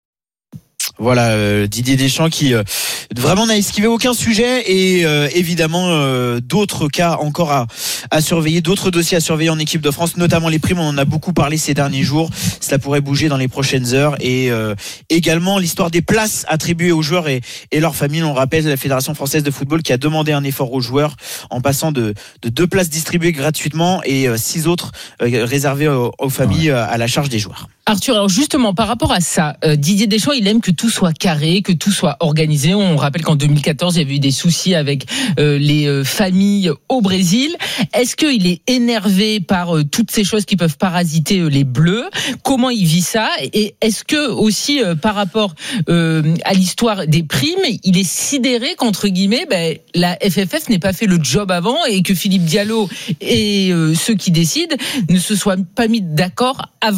Voilà, euh, Didier Deschamps qui euh, vraiment n'a esquivé aucun sujet, et euh, évidemment euh, d'autres cas encore à, à surveiller, d'autres dossiers à surveiller en équipe de France, notamment les primes. On en a beaucoup parlé ces derniers jours. Cela pourrait bouger dans les prochaines heures, et euh, également l'histoire des places attribuées aux joueurs et, et leurs familles. On rappelle la Fédération française de football qui a demandé un effort aux joueurs en passant de, de deux places distribuées gratuitement et euh, six autres euh, réservées aux, aux familles, ouais. euh, à la charge des joueurs.
Arthur, alors justement, par rapport à ça, euh, Didier Deschamps, il aime que tout soit carré, que tout soit organisé. On rappelle qu'en deux mille quatorze, il y avait eu des soucis avec euh, les euh, familles au Brésil. Est-ce qu'il est énervé par euh, toutes ces choses qui peuvent parasiter euh, les Bleus ? Comment il vit ça ? Et est-ce que aussi, euh, par rapport euh, à l'histoire des primes, il est sidéré qu'entre guillemets, ben, la F F F n'ait pas fait le job avant et que Philippe Diallo et euh, ceux qui décident ne se soient pas mis d'accord avant ?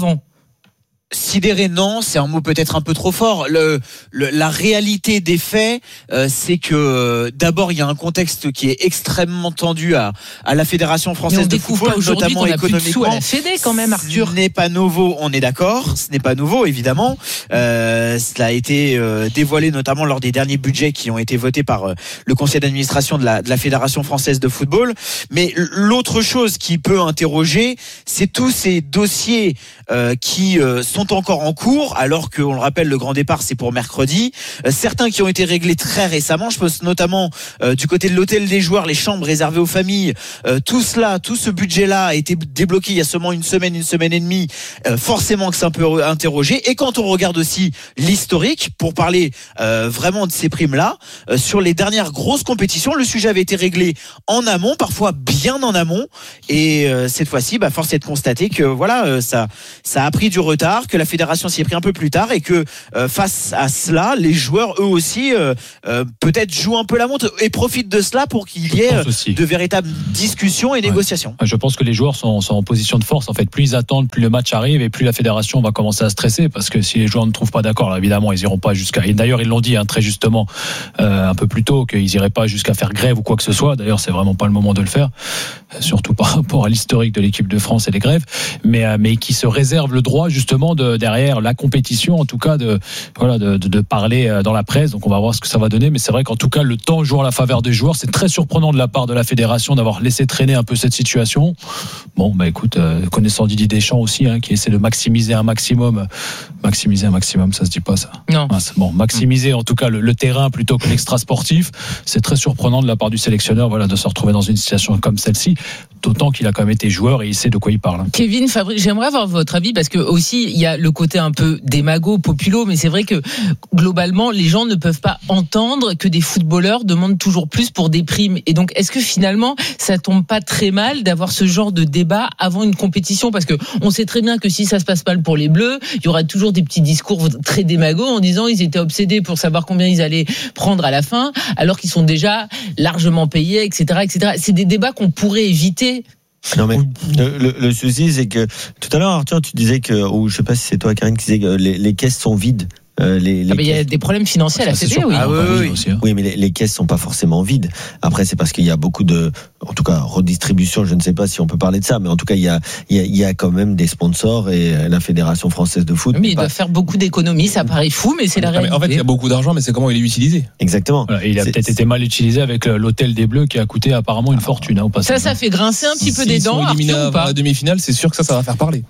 Sidéré, non, c'est un mot peut-être un peu trop fort. Le, le la réalité des faits, euh, c'est que euh, d'abord il y a un contexte qui est extrêmement tendu à à la Fédération française de football, notamment économiquement.
À la Fédé, quand même, Arthur.
Ce n'est pas nouveau, on est d'accord. Ce n'est pas nouveau, évidemment. Euh, cela a été euh, dévoilé notamment lors des derniers budgets qui ont été votés par euh, le conseil d'administration de la de la Fédération française de football. Mais l'autre chose qui peut interroger, c'est tous ces dossiers euh, qui euh, sont sont encore en cours, alors qu'on le rappelle, le grand départ c'est pour mercredi. Euh, certains qui ont été réglés très récemment, je pense notamment euh, du côté de l'hôtel des joueurs, les chambres réservées aux familles. Euh, tout cela, tout ce budget-là a été débloqué il y a seulement une semaine, une semaine et demie. Euh, forcément que c'est un peu interrogé. Et quand on regarde aussi l'historique, pour parler euh, vraiment de ces primes-là, euh, sur les dernières grosses compétitions, le sujet avait été réglé en amont, parfois bien en amont. Et euh, cette fois-ci, bah, force est de constater que voilà, euh, ça, ça a pris du retard, que la fédération s'y est pris un peu plus tard et que euh, face à cela, les joueurs eux aussi euh, euh, peut-être jouent un peu la montre et profitent de cela pour qu'il y ait euh, de véritables discussions et ouais. négociations.
Je pense que les joueurs sont, sont en position de force. En fait, plus ils attendent, plus le match arrive et plus la fédération va commencer à stresser parce que si les joueurs ne trouvent pas d'accord, alors évidemment ils iront pas jusqu'à. Et d'ailleurs ils l'ont dit hein, très justement euh, un peu plus tôt qu'ils iraient pas jusqu'à faire grève ou quoi que ce soit. D'ailleurs c'est vraiment pas le moment de le faire, surtout par rapport à l'historique de l'équipe de France et les grèves. Mais euh, mais qui se réserve le droit justement de derrière la compétition, en tout cas de voilà de, de, de parler dans la presse. Donc on va voir ce que ça va donner. Mais c'est vrai qu'en tout cas le temps joue en la faveur des joueurs. C'est très surprenant de la part de la fédération d'avoir laissé traîner un peu cette situation. Bon bah écoute, euh, connaissant Didier Deschamps aussi, hein, qui essaie de maximiser un maximum, maximiser un maximum, ça se dit pas ça.
Non.
Ah, c'est bon, maximiser en tout cas le, le terrain plutôt que l'extra sportif. C'est très surprenant de la part du sélectionneur, voilà, de se retrouver dans une situation comme celle-ci. D'autant qu'il a quand même été joueur et il sait de quoi il parle.
Kevin, Fabrice, j'aimerais avoir votre avis parce que aussi il y a le côté un peu démago, populo, mais c'est vrai que globalement les gens ne peuvent pas entendre que des footballeurs demandent toujours plus pour des primes. Et donc est-ce que finalement ça tombe pas très mal d'avoir ce genre de débat avant une compétition, parce que on sait très bien que si ça se passe mal pour les Bleus, il y aura toujours des petits discours très démago en disant ils étaient obsédés pour savoir combien ils allaient prendre à la fin, alors qu'ils sont déjà largement payés, et cetera, et cetera. C'est des débats qu'on pourrait éviter.
Non mais le, le, le souci c'est que tout à l'heure Arthur tu disais que, ou je sais pas si c'est toi Karine qui disait que les, les caisses sont vides. Euh, les, les
ah ben, il y a des problèmes financiers à la Fédé, oui.
Ah oui, oui,
oui. oui, mais les, les caisses sont pas forcément vides. Après, c'est parce qu'il y a beaucoup de, en tout cas, redistribution. Je ne sais pas si on peut parler de ça, mais en tout cas, il y a, il y a, il y a quand même des sponsors et la Fédération française de foot.
Mais il
pas...
doit faire beaucoup d'économies. Ça paraît fou, mais c'est la réalité.
En fait, il y a beaucoup d'argent, mais c'est comment il est utilisé.
Exactement.
Voilà, et il a c'est, peut-être c'est... été mal utilisé avec l'hôtel des Bleus qui a coûté apparemment une fortune. Hein, au passage.
Ça, ça fait grincer un petit
si,
peu des dents.
Arthur, ou pas. La demi-finale, c'est sûr que ça, ça va faire parler.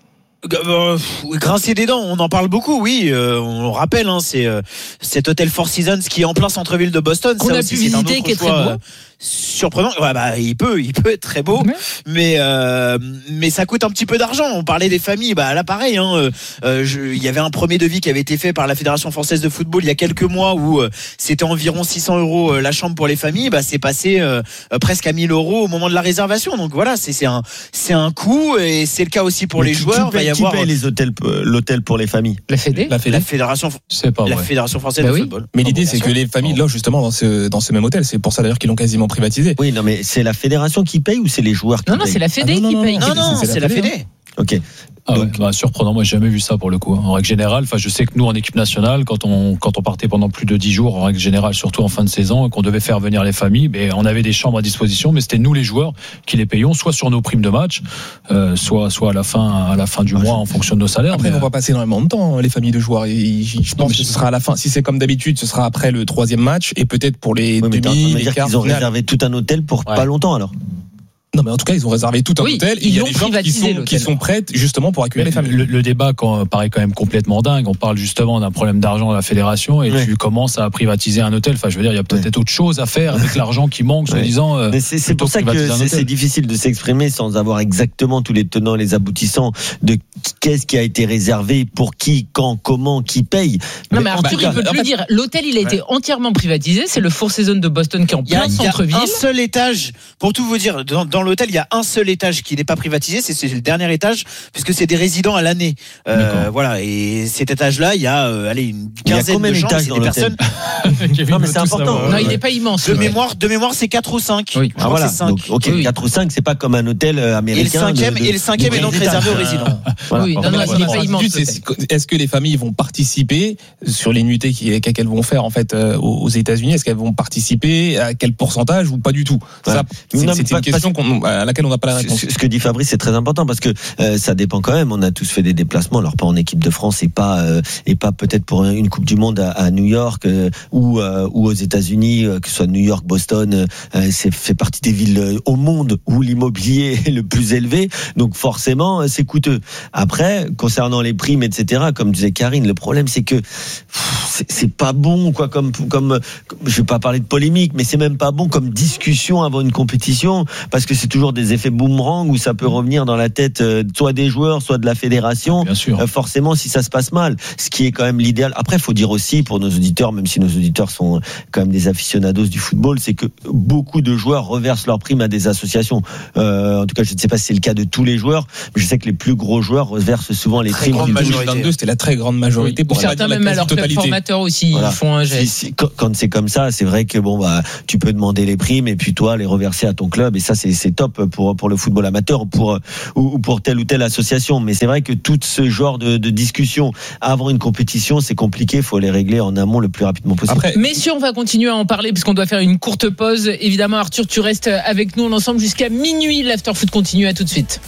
Euh, grincer des dents, on en parle beaucoup, oui. Euh, on rappelle, hein, c'est euh, cet hôtel Four Seasons qui est en plein centre-ville de Boston.
Qu'on
ça
a
aussi,
pu visiter, qui est très beau.
Surprenant, ouais, bah il peut, il peut être très beau, ouais. mais euh, mais ça coûte un petit peu d'argent. On parlait des familles, bah là pareil, hein, euh, je, il y avait un premier devis qui avait été fait par la Fédération française de football il y a quelques mois où euh, c'était environ six cents euros euh, la chambre pour les familles, bah c'est passé euh, presque à mille euros au moment de la réservation. Donc voilà, c'est c'est un c'est un coût et c'est le cas aussi pour mais les
qui,
joueurs.
Qui paye,
va y
qui
avoir
paye les hôtels, l'hôtel pour les familles.
La Fédé,
la, Fédé. la fédération,
c'est pas
la
vrai.
Fédération française bah de oui. football.
Mais l'idée c'est que les familles logent justement dans ce dans ce même hôtel. C'est pour ça d'ailleurs qu'ils l'ont quasiment privatisé.
Oui, non mais Mais c'est la fédération qui paye ou c'est les joueurs qui
non,
payent?
Non, non, c'est la Fédé
ah, non,
qui
non,
paye.
Non, non, c'est, c'est la Fédé. Fédé.
Ok.
Ah
Donc,
ouais, bah surprenant, moi j'ai jamais vu ça pour le coup. En règle générale, enfin je sais que nous en équipe nationale, quand on quand on partait pendant plus de dix jours, en règle générale, surtout en fin de saison, et qu'on devait faire venir les familles, ben on avait des chambres à disposition, mais c'était nous les joueurs qui les payions, soit sur nos primes de match, euh, soit soit à la fin à la fin du ah, mois je... en fonction de nos salaires.
Après,
mais...
on va passer énormément de temps les familles de joueurs. Et je pense non, que ce sera à la fin. Si c'est comme d'habitude, ce sera après le troisième match et peut-être pour les
oui,
demi, les
quarts. Ils ont réservé tout un hôtel pour ouais. pas longtemps alors.
Non, mais en tout cas, ils ont réservé tout un
Oui,
hôtel.
ils
Il y a
l'ont
des gens qui
privatisé,
sont,
l'hôtel.
qui sont prêts justement pour accueillir les familles.
Le, le débat quand, paraît quand même complètement dingue. On parle justement d'un problème d'argent à la fédération et
Ouais.
tu commences à privatiser un hôtel. Enfin, je veux dire, il y a peut-être
Ouais.
autre chose à faire avec l'argent qui manque,
Ouais.
soi-disant. euh,
Mais c'est, c'est
plutôt
pour ça que
privatiser un
c'est,
hôtel.
c'est difficile de s'exprimer sans avoir exactement tous les tenants et les aboutissants de qu'est-ce qui a été réservé, pour qui, quand, comment, qui paye.
Non, mais
en
Arthur,
tout cas,
il peut te
en
le
fait-
dire. L'hôtel, il a été entièrement privatisé. C'est le Four Seasons de Boston qui est en
Il y a,
plein
il y a
centre-ville.
un seul étage, pour tout vous dire, dans, dans l'hôtel, il y a un seul étage qui n'est pas privatisé, c'est, c'est le dernier étage, puisque c'est des résidents à l'année. Euh, voilà, et cet étage-là, il y a, euh, allez, une
Il y a
quinzaine
combien
de chambres,
d'étages
c'est
dans
des
l'hôtel
personnes.
Non, mais c'est important.
Non, il n'est pas immense.
De
l'hôtel.
mémoire, de mémoire, c'est quatre ou cinq.
Oui.
Je
Ah
crois
voilà,
que c'est cinq.
donc ok,
Oui.
quatre ou cinq, c'est pas comme un hôtel euh,
Et le
américain.
cinquième,
de- de-
et le cinquième
de
est donc
quinze
réservé aux
étages.
résidents.
Voilà.
Oui, non, non,
Voilà,
il n'est pas
voilà.
immense.
L'ensuite,
l'hôtel.
c'est- est-ce que les familles vont participer sur les nuitées qui- qu'elles vont faire en fait euh, aux aux États-Unis? Est-ce qu'elles vont participer à quel pourcentage ou pas du tout?
Ouais.
Ça, c'est,
Non, mais
c'est
pas-
une question qu'on- à laquelle on n'a pas la réponse.
Ce, ce que dit Fabrice, c'est très important parce que euh, ça dépend quand même. On a tous fait des déplacements, alors pas en équipe de France et pas euh, et pas peut-être pour une Coupe du Monde à, à New York euh, ou euh, ou aux États-Unis, euh, que ce soit New York, Boston, euh, c'est fait partie des villes euh, au monde où l'immobilier est le plus élevé. Donc forcément, euh, c'est coûteux. Après, concernant les primes, et cetera, comme disait Karine, le problème c'est que pff, c'est, c'est pas bon, quoi. Comme comme je vais pas parler de polémique, mais c'est même pas bon comme discussion avant une compétition parce que c'est toujours des effets boomerang où ça peut revenir dans la tête euh, soit des joueurs, soit de la fédération.
Bien sûr.
Euh, forcément, si ça se passe mal, ce qui est quand même l'idéal. Après, il faut dire aussi pour nos auditeurs, même si nos auditeurs sont quand même des aficionados du football, c'est que beaucoup de joueurs reversent leurs primes à des associations. Euh, en tout cas, je ne sais pas si c'est le cas de tous les joueurs, mais je sais que les plus gros joueurs reversent souvent les
Très
primes.
grande
du-
majorité.
deux mille vingt-deux, c'était la très grande majorité. Pour
Certains,
pas dire
même
la
à leur club
quasi-totalité.
formateur aussi,
Voilà.
ils font un
Si-
geste.
si- quand quand c'est comme ça, c'est vrai que bon bah tu peux demander les primes et puis toi les reverser à ton club et ça c'est c'est top pour pour le football amateur ou pour ou, ou pour telle ou telle association. Mais c'est vrai que tout ce genre de, de discussion avant une compétition, c'est compliqué. Il faut les régler en amont le plus rapidement possible.
Après,
Messieurs, on va continuer à en parler puisqu'on doit faire une courte pause. Évidemment, Arthur, tu restes avec nous ensemble jusqu'à minuit. L'afterfoot continue, à tout de suite.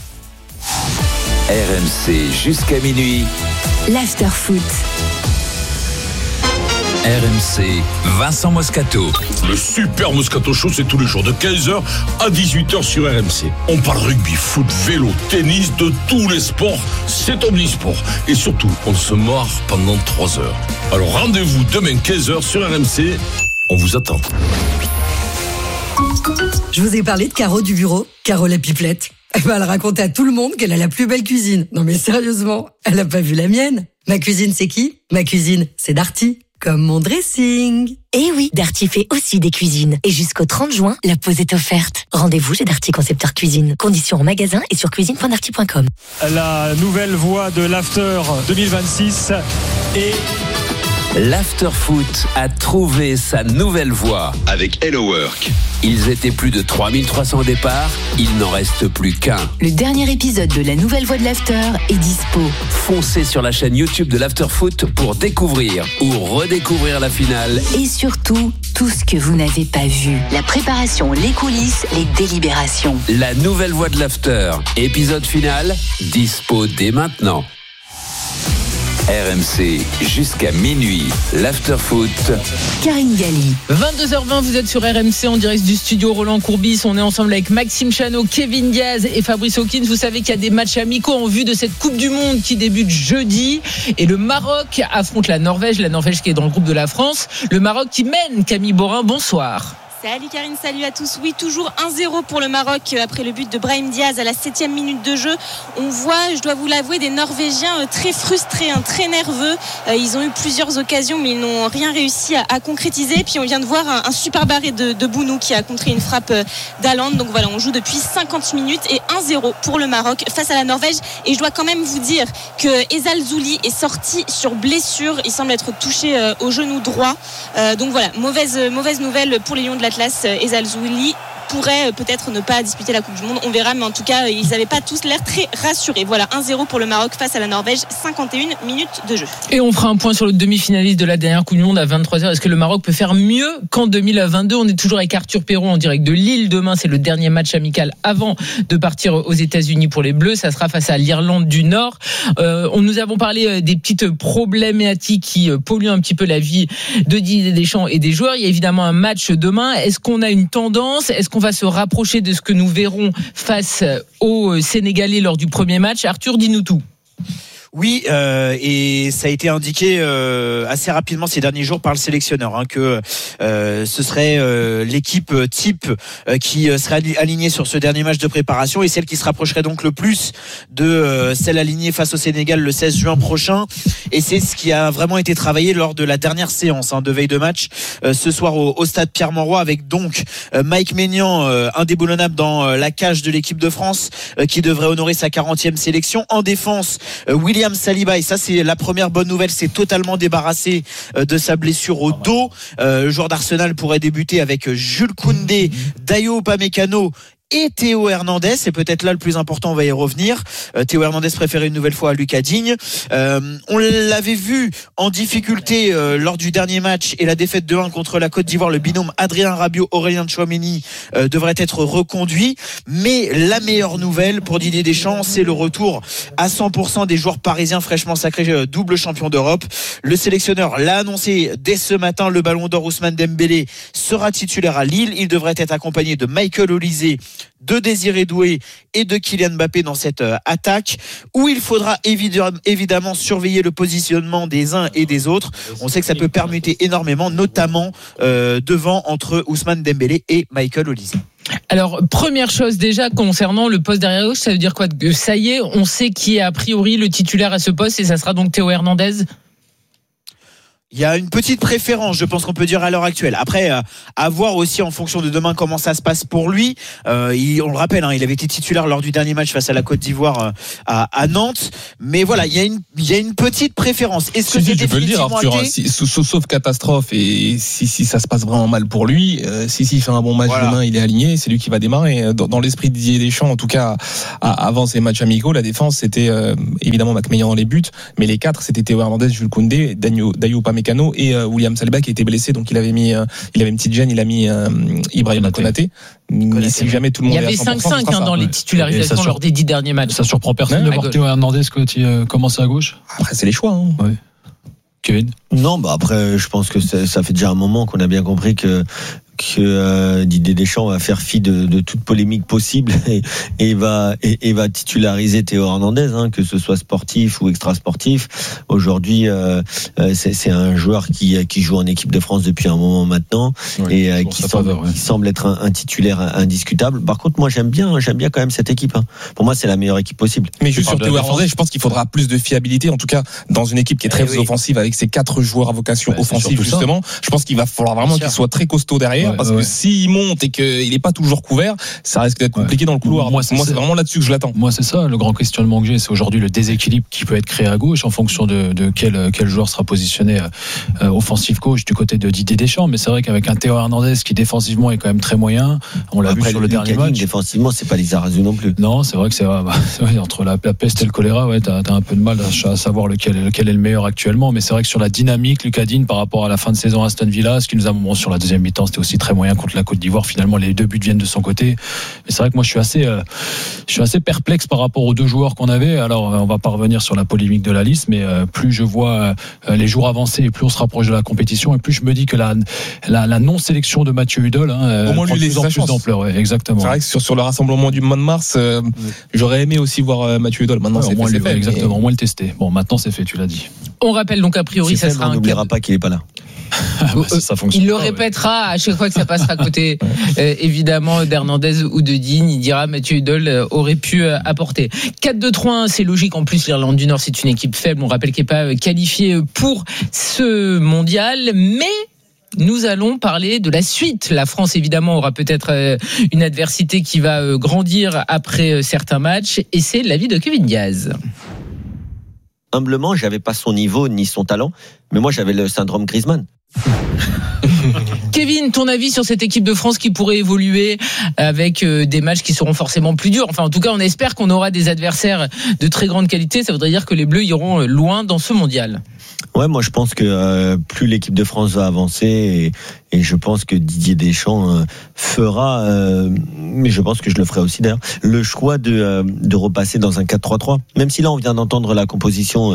R M C jusqu'à minuit.
L'afterfoot.
R M C, Vincent Moscato.
Le Super Moscato Show, c'est tous les jours de quinze heures à dix-huit heures sur R M C. On parle rugby, foot, vélo, tennis, de tous les sports. C'est omnisport. Et surtout, on se marre pendant trois heures. Alors rendez-vous demain quinze heures sur R M C. On vous attend.
Je vous ai parlé de Caro du bureau, Caro la pipelette. Elle va le raconter à tout le monde qu'elle a la plus belle cuisine. Non mais sérieusement, elle a pas vu la mienne. Ma cuisine, c'est qui? Ma cuisine, c'est Darty. Comme mon dressing.
Eh oui, Darty fait aussi des cuisines. Et jusqu'au trente juin, la pause est offerte. Rendez-vous chez Darty Concepteur Cuisine. Conditions en magasin et sur cuisine point darty point com.
La nouvelle voix de l'After deux mille vingt-six et
L'Afterfoot a trouvé sa nouvelle voie.
Avec Hello Work.
Ils étaient plus de trois mille trois cents au départ, il n'en reste plus qu'un.
Le dernier épisode de la nouvelle voix de l'After est dispo.
Foncez sur la chaîne YouTube de l'Afterfoot pour découvrir ou redécouvrir la finale.
Et surtout, tout ce que vous n'avez pas vu. La préparation, les coulisses, les délibérations.
La nouvelle voie de l'After, épisode final, dispo dès maintenant. R M C jusqu'à minuit, l'Afterfoot.
Karine Galli.
vingt-deux heures vingt, vous êtes sur R M C en direct du studio Roland Courbis. On est ensemble avec Maxime Chanot, Kevin Diaz et Fabrice Hawkins. Vous savez qu'il y a des matchs amicaux en vue de cette Coupe du Monde qui débute jeudi. Et le Maroc affronte la Norvège. La Norvège qui est dans le groupe de la France. Le Maroc qui mène. Camille Borin, bonsoir.
Salut Karine, salut à tous. Oui, toujours un zéro pour le Maroc après le but de Brahim Diaz à la septième minute de jeu. On voit, je dois vous l'avouer, des Norvégiens très frustrés, très nerveux. Ils ont eu plusieurs occasions, mais ils n'ont rien réussi à, à concrétiser. Puis on vient de voir un, un super barré de, de Bounou qui a contré une frappe d'Haaland. Donc voilà, on joue depuis cinquante minutes et un zéro pour le Maroc face à la Norvège. Et je dois quand même vous dire que Ezal Zouli est sorti sur blessure. Il semble être touché au genou droit. Donc voilà, mauvaise, mauvaise nouvelle pour les Lions de la Ezal Zouli pourrait peut-être ne pas disputer la Coupe du Monde, on verra, mais en tout cas ils n'avaient pas tous l'air très rassurés. Voilà, un zéro pour le Maroc face à la Norvège, cinquante et une minutes de jeu.
Et on fera un point sur le demi-finaliste de la dernière Coupe du Monde à vingt-trois heures. Est-ce que le Maroc peut faire mieux qu'en deux mille vingt-deux? On est toujours avec Arthur Perron en direct de Lille. Demain, c'est le dernier match amical avant de partir aux États-Unis pour les Bleus. Ça sera face à l'Irlande du Nord. Euh, on nous avons parlé des petites problématiques qui polluent un petit peu la vie de Didier Deschamps et des joueurs. Il y a évidemment un match demain. Est-ce qu'on a une tendance? Est-ce qu'on va se rapprocher de ce que nous verrons face aux Sénégalais lors du premier match? Arthur, dis-nous tout.
Oui, euh, et ça a été indiqué euh, assez rapidement ces derniers jours par le sélectionneur hein, que euh, ce serait euh, l'équipe type euh, qui serait alignée sur ce dernier match de préparation et celle qui se rapprocherait donc le plus de euh, celle alignée face au Sénégal le seize juin prochain. Et c'est ce qui a vraiment été travaillé lors de la dernière séance hein, de veille de match euh, ce soir au, au stade Pierre-Mauroy avec donc euh, Mike Maignan, euh, indéboulonnable dans euh, la cage de l'équipe de France euh, qui devrait honorer sa quarantième sélection. En défense, euh, William Saliba, et ça c'est la première bonne nouvelle, s'est totalement débarrassé de sa blessure au dos. Euh, le joueur d'Arsenal pourrait débuter avec Jules Koundé, Dayo Upamecano et Théo Hernandez. C'est peut-être là le plus important, on va y revenir. Euh, Théo Hernandez préféré une nouvelle fois à Lucas Digne. Euh, on l'avait vu en difficulté euh, lors du dernier match et la défaite de un contre la Côte d'Ivoire. Le binôme Adrien Rabiot, Aurélien Tchouaméni euh, devrait être reconduit. Mais la meilleure nouvelle pour Didier Deschamps, c'est le retour à cent pour cent des joueurs parisiens fraîchement sacrés euh, double champion d'Europe. Le sélectionneur l'a annoncé dès ce matin. Le Ballon d'Or Ousmane Dembélé sera titulaire à Lille. Il devrait être accompagné de Michael Olise, de Désiré Doué et de Kylian Mbappé dans cette euh, attaque où il faudra évidemment, évidemment surveiller le positionnement des uns et des autres. On sait que ça peut permuter énormément, notamment euh, devant entre Ousmane Dembélé et Michael Olise.
Alors, première chose déjà concernant le poste derrière gauche, ça veut dire quoi? Ça y est, on sait qui est a priori le titulaire à ce poste et ça sera donc Théo Hernandez?
Il y a une petite préférence, je pense qu'on peut dire à l'heure actuelle. Après, euh, à voir aussi en fonction de demain comment ça se passe pour lui. Euh, il, on le rappelle, hein, il avait été titulaire lors du dernier match face à la Côte d'Ivoire euh, à, à Nantes. Mais voilà, il y a une, il y a une petite préférence. Est-ce que
si,
c'est
si, tu peux le dire, Arthur,
acté
si, sauf, sauf catastrophe et si, si ça se passe vraiment mal pour lui, euh, si s'il fait un bon match voilà. demain, il est aligné, c'est lui qui va démarrer. Dans, dans l'esprit de Didier Deschamps, en tout cas, à, avant ces matchs amicaux, la défense c'était euh, évidemment Mike Maignan dans les buts, mais les quatre c'était Théo Hernandez, Jules Koundé, Dayo Upamecano et euh, William Saliba qui était blessé, donc il avait mis, euh, il avait une petite gêne, il a mis euh, Ibrahima Konaté. Mais si jamais tout le monde
il y avait cinq cinq hein, dans les titularisations sur... lors des dix derniers matchs.
Ça surprend personne ouais, de voir Théo Hernandez euh, commencer à gauche.
Après c'est les choix. Hein.
Ouais. Kevin.
Non, bah après je pense que ça, ça fait déjà un moment qu'on a bien compris que que euh, Didier Deschamps va faire fi de, de toute polémique possible et, et va et, et va titulariser Théo Hernandez, hein, que ce soit sportif ou extra sportif. Aujourd'hui, euh, c'est, c'est un joueur qui qui joue en équipe de France depuis un moment maintenant ouais, et euh, qui, semble, faveur, ouais. qui semble être un, un titulaire indiscutable. Par contre, moi j'aime bien j'aime bien quand même cette équipe. Hein. Pour moi, c'est la meilleure équipe possible.
Mais juste sur Théo Hernandez, je pense qu'il faudra plus de fiabilité, en tout cas dans une équipe qui est très oui. offensive avec ses quatre joueurs à vocation ouais, offensive justement. Ça. Je pense qu'il va falloir vraiment qu'il soit très costaud derrière. Ouais, parce ouais. que s'il monte et qu'il n'est pas toujours couvert, ça risque d'être compliqué ouais. dans le couloir. Moi, c'est, moi, c'est vraiment là-dessus que je l'attends.
Moi, c'est ça, le grand questionnement que j'ai, c'est aujourd'hui le déséquilibre qui peut être créé à gauche en fonction de, de quel, quel joueur sera positionné euh, offensif gauche du côté de Didier Deschamps. Mais c'est vrai qu'avec un Théo Hernandez qui défensivement est quand même très moyen, on l'a Après, vu sur le, le dernier match.
Défensivement, c'est pas Lizarazu non plus.
Non, c'est vrai que c'est, bah, c'est vrai, entre la, la peste et le choléra, ouais, t'as, t'as un peu de mal à, à savoir lequel, lequel est le meilleur actuellement. Mais c'est vrai que sur la dynamique, Lucas Digne par rapport à la fin de saison à Aston Villa, ce qui nous a bon, sur la deuxième mi-temps, c'était aussi très moyen contre la Côte d'Ivoire. Finalement, les deux buts viennent de son côté. Mais c'est vrai que moi, je suis assez, euh, je suis assez perplexe par rapport aux deux joueurs qu'on avait. Alors, on va pas revenir sur la polémique de la liste, mais euh, plus je vois euh, les jours avancer et plus on se rapproche de la compétition, et plus je me dis que la, la, la non-sélection de Mathieu Hudol, hein,
au moins lui,
prend
les
plus en plus d'ampleur. Ouais, exactement.
C'est vrai que sur, sur le rassemblement du mois de mars, euh, oui. j'aurais aimé aussi voir euh, Mathieu Hudol. Maintenant, ouais, c'est,
au moins
fait,
c'est
fait,
fait. Exactement.
Mais...
Au moins le tester. Bon, maintenant c'est fait. Tu l'as dit.
On rappelle donc a priori,
c'est
ça
fait,
sera
on
un.
n'oubliera pas qu'il est pas là.
bah, ça, ça
il le
pas,
répétera
ouais.
à chaque fois que ça passera à côté euh, évidemment d'Hernandez ou de Digne. Il dira Mathieu Hudol euh, aurait pu euh, apporter. Quatre deux trois un, c'est logique. En plus, l'Irlande du Nord, c'est une équipe faible. On rappelle qu'elle n'est pas qualifiée pour ce mondial, mais nous allons parler de la suite. La France, évidemment, aura peut-être une adversité qui va grandir après certains matchs, et c'est l'avis de Kevin Diaz.
Humblement, j'avais pas son niveau ni son talent, mais moi j'avais le syndrome Griezmann.
Kevin, ton avis sur cette équipe de France qui pourrait évoluer avec des matchs qui seront forcément plus durs. Enfin, en tout cas, on espère qu'on aura des adversaires de très grande qualité. Ça voudrait dire que les Bleus iront loin dans ce mondial.
Ouais, moi je pense que euh, plus l'équipe de France va avancer et, et je pense que Didier Deschamps euh, fera, euh, mais je pense que je le ferai aussi d'ailleurs, le choix de, euh, de repasser dans un quatre trois trois. Même si là on vient d'entendre la composition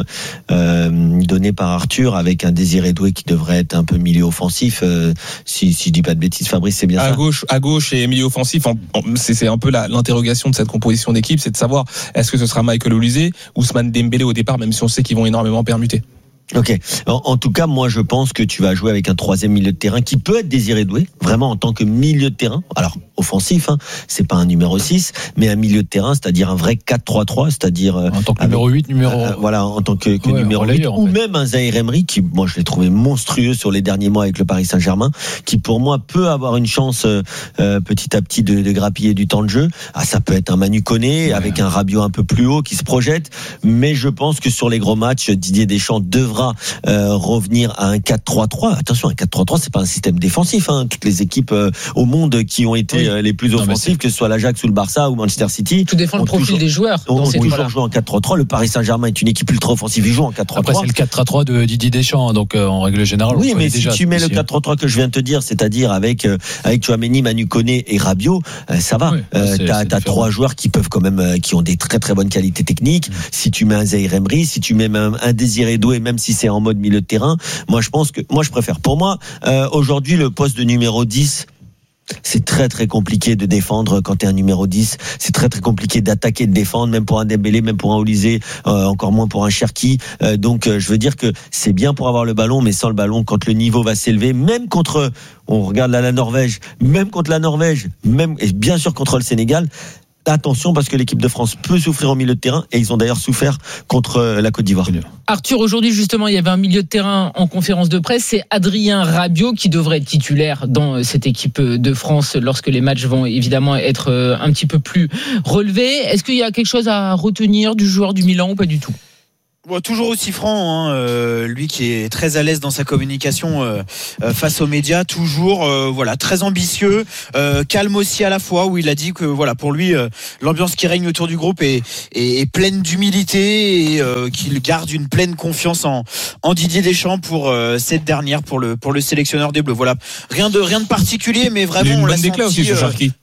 euh, donnée par Arthur avec un Désiré Doué qui devrait être un peu milieu offensif. Euh, si, si je dis pas de bêtises, Fabrice, c'est bien
à
ça.
Gauche, à gauche et milieu offensif, en, en, c'est, c'est un peu la, l'interrogation de cette composition d'équipe, c'est de savoir est-ce que ce sera Michael Olise ou Ousmane Dembélé au départ, même si on sait qu'ils vont énormément permuter.
Ok. En, en tout cas, moi, je pense que tu vas jouer avec un troisième milieu de terrain qui peut être Désiré Doué, vraiment en tant que milieu de terrain. Alors, offensif, hein, c'est pas un numéro six, mais un milieu de terrain, c'est-à-dire un vrai quatre trois trois, c'est-à-dire
en tant que avec, numéro huit, numéro
euh, voilà, en tant que, que
ouais,
numéro huit,
en
ou
fait.
même un Zahir Emery qui, moi, je l'ai trouvé monstrueux sur les derniers mois avec le Paris Saint-Germain, qui pour moi peut avoir une chance euh, petit à petit de, de grappiller du temps de jeu. Ah, ça peut être un Manu Koné ouais. avec un Rabiot un peu plus haut qui se projette, mais je pense que sur les gros matchs, Didier Deschamps devra euh, revenir à un quatre trois trois. Attention, un quatre trois trois, c'est pas un système défensif, hein. Toutes les équipes euh, au monde qui ont été oui. euh, les plus offensives, non, que ce soit l'Ajax ou le Barça ou Manchester City,
tout dépend le profil
toujours,
des joueurs.
On, on toujours joué en quatre trois trois. Le Paris Saint-Germain est une équipe ultra offensive, ils jouent en quatre trois trois.
Après, c'est le quatre trois trois de Didier Deschamps, donc euh, en règle générale.
Oui, mais si
déjà,
tu mets le quatre trois trois que je viens de te dire, c'est-à-dire avec euh, avec Tchouaméni, Manu Koné et Rabiot, euh, ça va. Oui, euh, c'est, t'as, c'est t'as trois joueurs qui peuvent quand même, euh, qui ont des très très bonnes qualités techniques. Mmh. Si tu mets un Zahir Emery, si tu mets un, un Désiré Doué, même si c'est en mode milieu de terrain, moi je pense que moi je préfère. Pour moi, euh, aujourd'hui le poste de numéro dix, c'est très très compliqué de défendre quand t'es un numéro dix. C'est très très compliqué d'attaquer, de défendre, même pour un Dembélé, même pour un Olise, euh, encore moins pour un Cherki. Euh, donc euh, je veux dire que c'est bien pour avoir le ballon, mais sans le ballon, quand le niveau va s'élever, même contre, on regarde là la Norvège, même contre la Norvège, même et bien sûr contre le Sénégal. Attention parce que l'équipe de France peut souffrir en milieu de terrain et ils ont d'ailleurs souffert contre la Côte d'Ivoire.
Arthur, aujourd'hui justement il y avait un milieu de terrain en conférence de presse, c'est Adrien Rabiot qui devrait être titulaire dans cette équipe de France lorsque les matchs vont évidemment être un petit peu plus relevés. Est-ce qu'il y a quelque chose à retenir du joueur du Milan ou pas du tout ?
Bon, toujours aussi franc, hein, euh, lui qui est très à l'aise dans sa communication euh, euh, face aux médias, toujours euh, voilà très ambitieux, euh, calme aussi à la fois, où il a dit que voilà pour lui euh, l'ambiance qui règne autour du groupe est, est, est pleine d'humilité et euh, qu'il garde une pleine confiance en, en Didier Deschamps pour euh, cette dernière, pour le pour le sélectionneur des Bleus. Voilà, rien de rien de particulier, mais vraiment
il
on l'a
senti. Aussi, ce
euh,
Cherki.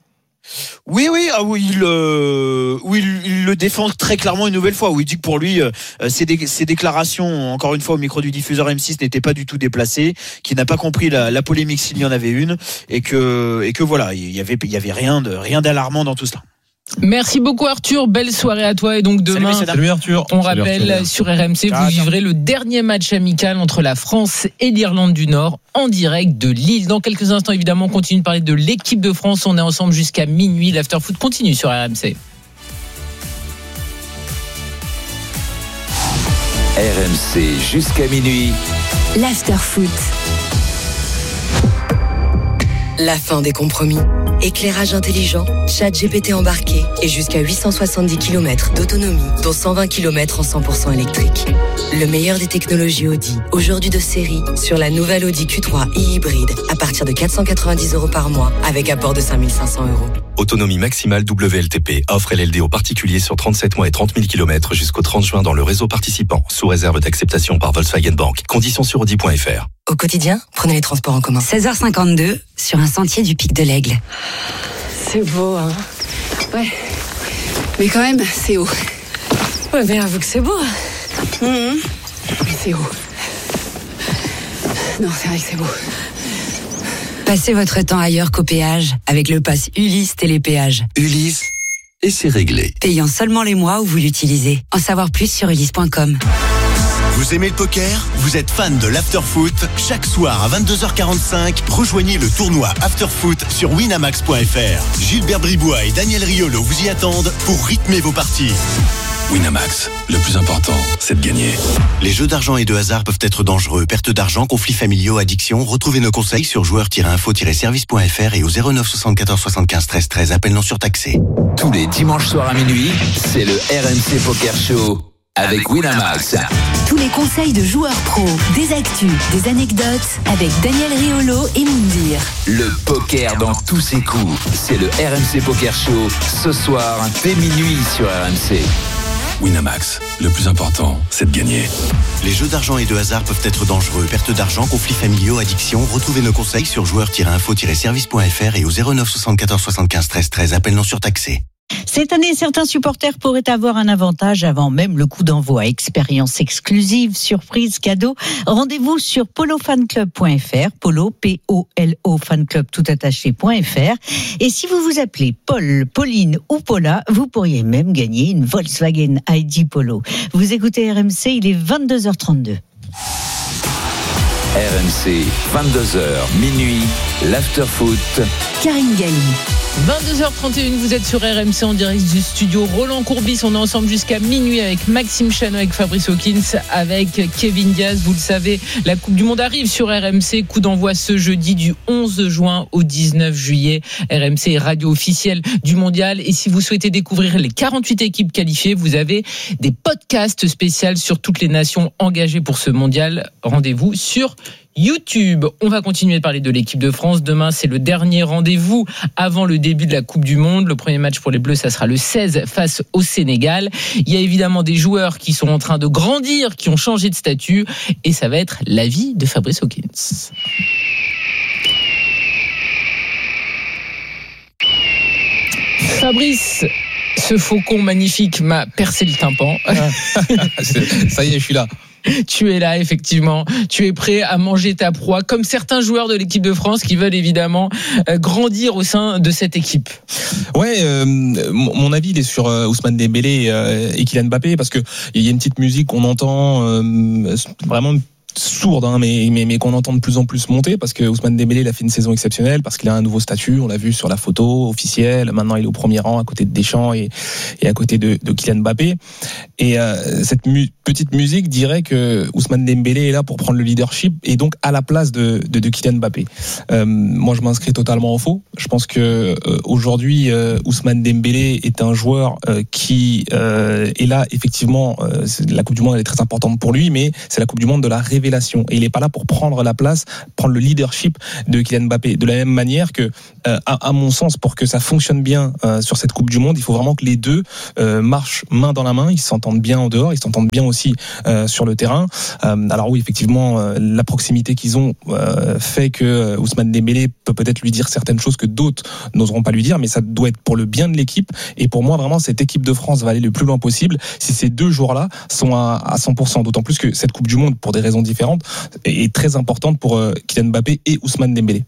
Oui, oui, ah oui, il, euh, oui, il, il le défend très clairement une nouvelle fois. Où il dit que pour lui, euh, ses, dé, ses déclarations, encore une fois au micro du diffuseur M six, n'étaient pas du tout déplacées, qu'il n'a pas compris la, la polémique s'il y en avait une, et que, et que voilà, il y avait, il y avait rien de, rien d'alarmant dans tout cela.
Merci beaucoup Arthur, belle soirée à toi et donc demain
Salut, Arthur.
on
Salut,
rappelle
Arthur.
sur R M C
Ciao,
vous
ciao.
vivrez le dernier match amical entre la France et l'Irlande du Nord en direct de Lille. Dans quelques instants évidemment on continue de parler de l'équipe de France, on est ensemble jusqu'à minuit, l'Afterfoot continue sur R M C.
R M C jusqu'à minuit.
L'Afterfoot.
La fin des compromis. Éclairage intelligent, chat G P T embarqué et jusqu'à huit cent soixante-dix kilomètres d'autonomie, dont cent vingt kilomètres en cent pour cent électrique. Le meilleur des technologies Audi, aujourd'hui de série, sur la nouvelle Audi Q trois e-hybride, à partir de quatre cent quatre-vingt-dix euros par mois, avec apport de cinq mille cinq cents euros.
Autonomie maximale W L T P. Offre L L D aux particuliers sur trente-sept mois et trente mille kilomètres jusqu'au trente juin dans le réseau participant, sous réserve d'acceptation par Volkswagen Bank. Conditions sur audi point f r.
Au quotidien, prenez les transports en commun.
seize heures cinquante-deux, sur un sentier du Pic de l'Aigle.
C'est beau, hein. Ouais. Mais quand même, c'est haut.
Ouais, mais avoue que c'est beau.
Mmh. Mais c'est haut. Non, c'est vrai que c'est beau.
Passez votre temps ailleurs qu'au péage avec le pass Ulysse Télépéage.
Ulysse, et c'est réglé.
Payant seulement les mois où vous l'utilisez. En savoir plus sur ulysse point com.
Vous aimez le poker ? Vous êtes fan de l'Afterfoot ? Chaque soir à vingt-deux heures quarante-cinq, rejoignez le tournoi Afterfoot sur winamax point f r. Gilbert Bribois et Daniel Riolo vous y attendent pour rythmer vos parties.
Winamax, le plus important, c'est de gagner.
Les jeux d'argent et de hasard peuvent être dangereux. Perte d'argent, conflits familiaux, addiction. Retrouvez nos conseils sur joueurs tiret info tiret service point f r et au zéro neuf soixante-quatorze soixante-quinze treize treize. Appel non surtaxé.
Tous les dimanches soirs à minuit, c'est le R M C Poker Show avec Winamax.
Tous les conseils de joueurs pros, des actus, des anecdotes avec Daniel Riolo et Moundir.
Le poker dans tous ses coups, c'est le R M C Poker Show ce soir dès minuit sur R M C.
Winamax, le plus important, c'est de gagner.
Les jeux d'argent et de hasard peuvent être dangereux. Perte d'argent, conflits familiaux, addiction. Retrouvez nos conseils sur joueurs tiret info tiret service point f r et au zéro neuf soixante-quatorze soixante-quinze treize treize. Appel non surtaxé.
Cette année, certains supporters pourraient avoir un avantage avant même le coup d'envoi. Expérience exclusive, surprise, cadeau. Rendez-vous sur polo fan club point f r, polo, P O L O, fanclub tout attaché point f r. Et si vous vous appelez Paul, Pauline ou Paula, vous pourriez même gagner une Volkswagen I D Polo. Vous écoutez R M C, il est vingt-deux heures trente-deux.
R M C, vingt-deux heures, minuit, l'after-foot.
Karine Galli.
vingt-deux heures trente et un, vous êtes sur R M C en direct du studio Roland Courbis. On est ensemble jusqu'à minuit avec Maxime Chano, avec Fabrice Hawkins, avec Kevin Diaz. Vous le savez, la Coupe du Monde arrive sur R M C. Coup d'envoi ce jeudi du onze juin au dix-neuf juillet. R M C est radio officielle du mondial. Et si vous souhaitez découvrir les quarante-huit équipes qualifiées, vous avez des podcasts spéciaux sur toutes les nations engagées pour ce mondial. Rendez-vous sur YouTube. On va continuer de parler de l'équipe de France. Demain, c'est le dernier rendez-vous avant le début de la Coupe du Monde. Le premier match pour les Bleus, ça sera le seize face au Sénégal. Il y a évidemment des joueurs qui sont en train de grandir, qui ont changé de statut, et ça va être l'avis de Fabrice Hawkins. Fabrice, ce faucon magnifique m'a percé le tympan.
Ça y est, je suis là.
Tu es là, effectivement. Tu es prêt à manger ta proie, comme certains joueurs de l'équipe de France qui veulent évidemment grandir au sein de cette équipe.
Ouais, euh, mon avis il est sur euh, Ousmane Dembélé euh, et Kylian Mbappé, parce que il y a une petite musique qu'on entend euh, vraiment sourde, hein, mais, mais, mais qu'on entend de plus en plus monter, parce que Ousmane Dembélé il a fait une saison exceptionnelle, parce qu'il a un nouveau statut, on l'a vu sur la photo officielle. Maintenant il est au premier rang à côté de Deschamps et, et à côté de, de Kylian Mbappé. Et euh, cette mu- petite musique dirait que Ousmane Dembélé est là pour prendre le leadership et donc à la place de, de, de Kylian Mbappé. Euh, moi je m'inscris totalement en faux. Je pense que euh, aujourd'hui euh, Ousmane Dembélé est un joueur euh, qui euh, est là effectivement. Euh, la Coupe du Monde elle est très importante pour lui, mais c'est la Coupe du Monde de la révélation. Et il n'est pas là pour prendre la place, prendre le leadership de Kylian Mbappé. De la même manière que, euh, à, à mon sens, pour que ça fonctionne bien euh, sur cette Coupe du Monde, il faut vraiment que les deux euh, marchent main dans la main. Ils s'entendent bien en dehors, ils s'entendent bien aussi euh, sur le terrain. Euh, alors oui, effectivement, euh, la proximité qu'ils ont euh, fait que euh, Ousmane Dembélé peut peut-être lui dire certaines choses que d'autres n'oseront pas lui dire, mais ça doit être pour le bien de l'équipe. Et pour moi, vraiment, cette équipe de France va aller le plus loin possible si ces deux joueurs-là sont à, à cent pour cent. D'autant plus que cette Coupe du Monde, pour des raisons différentes, est très importante pour euh, Kylian Mbappé et Ousmane Dembélé.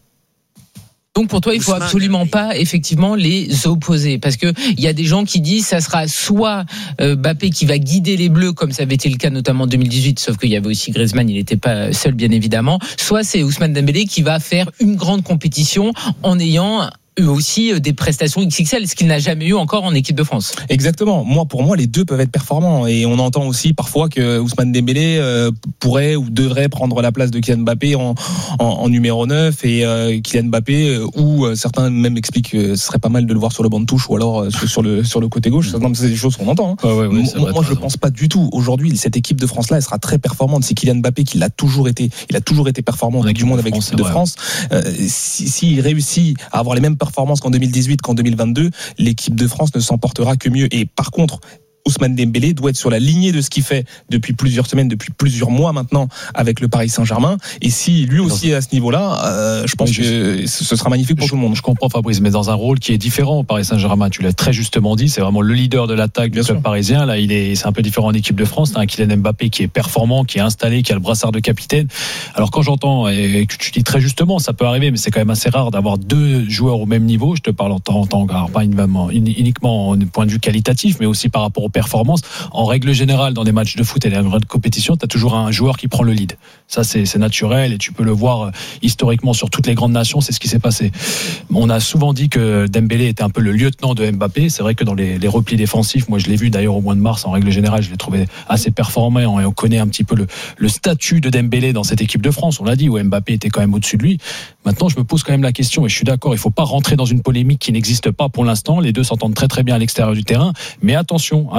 Donc pour toi, il faut Ousmane, absolument pas effectivement les opposer, parce que il y a des gens qui disent ça sera soit euh, Mbappé qui va guider les Bleus, comme ça avait été le cas notamment en deux mille dix-huit, sauf qu'il y avait aussi Griezmann, il n'était pas seul bien évidemment, soit c'est Ousmane Dembélé qui va faire une grande compétition en ayant eux aussi des prestations X X L, ce qu'il n'a jamais eu encore en équipe de France.
Exactement. Moi, pour moi, les deux peuvent être performants. Et on entend aussi parfois que Ousmane Dembélé euh, pourrait ou devrait prendre la place de Kylian Mbappé en, en, en numéro neuf, et euh, Kylian Mbappé, euh, ou euh, certains même expliquent que ce serait pas mal de le voir sur le banc de touche ou alors euh, sur le sur le côté gauche. Ça, c'est des choses qu'on entend. Hein. Ah ouais, ouais, moi, moi je ne pense pas du tout. Aujourd'hui, cette équipe de France-là, elle sera très performante. C'est Kylian Mbappé qui l'a toujours été. Il a toujours été performant en Coupe du Monde avec l'équipe de France. Euh, si, s'il réussit à avoir les mêmes performances qu'en deux mille dix-huit qu'en deux mille vingt-deux, l'équipe de France ne s'en portera que mieux. Et par contre, Ousmane Dembélé doit être sur la lignée de ce qu'il fait depuis plusieurs semaines, depuis plusieurs mois maintenant avec le Paris Saint-Germain. Et si lui aussi est à ce niveau-là, euh, je pense oui, que je... ce sera magnifique pour
je,
tout le monde.
Je comprends Fabrice, mais dans un rôle qui est différent au Paris Saint-Germain. Tu l'as très justement dit, c'est vraiment le leader de l'attaque du club parisien. Là, il est, c'est un peu différent en équipe de France. T'as un Kylian Mbappé qui est performant, qui est installé, qui a le brassard de capitaine. Alors quand j'entends, et tu dis très justement, ça peut arriver, mais c'est quand même assez rare d'avoir deux joueurs au même niveau. Je te parle en tant, en tant pas uniquement du point de vue qualitatif, mais aussi par rapport aux performances. En règle générale, dans des matchs de foot et des grandes compétitions, tu as toujours un joueur qui prend le lead. Ça, c'est, c'est naturel et tu peux le voir historiquement sur toutes les grandes nations, c'est ce qui s'est passé. On a souvent dit que Dembélé était un peu le lieutenant de Mbappé. C'est vrai que dans les, les replis défensifs, moi je l'ai vu d'ailleurs au mois de mars, en règle générale, je l'ai trouvé assez performant et on connaît un petit peu le, le statut de Dembélé dans cette équipe de France. On l'a dit, où Mbappé était quand même au-dessus de lui. Maintenant, je me pose quand même la question et je suis d'accord, il ne faut pas rentrer dans une polémique qui n'existe pas pour l'instant. Les deux s'entendent très très bien à l'extérieur du terrain. Mais attention, attention.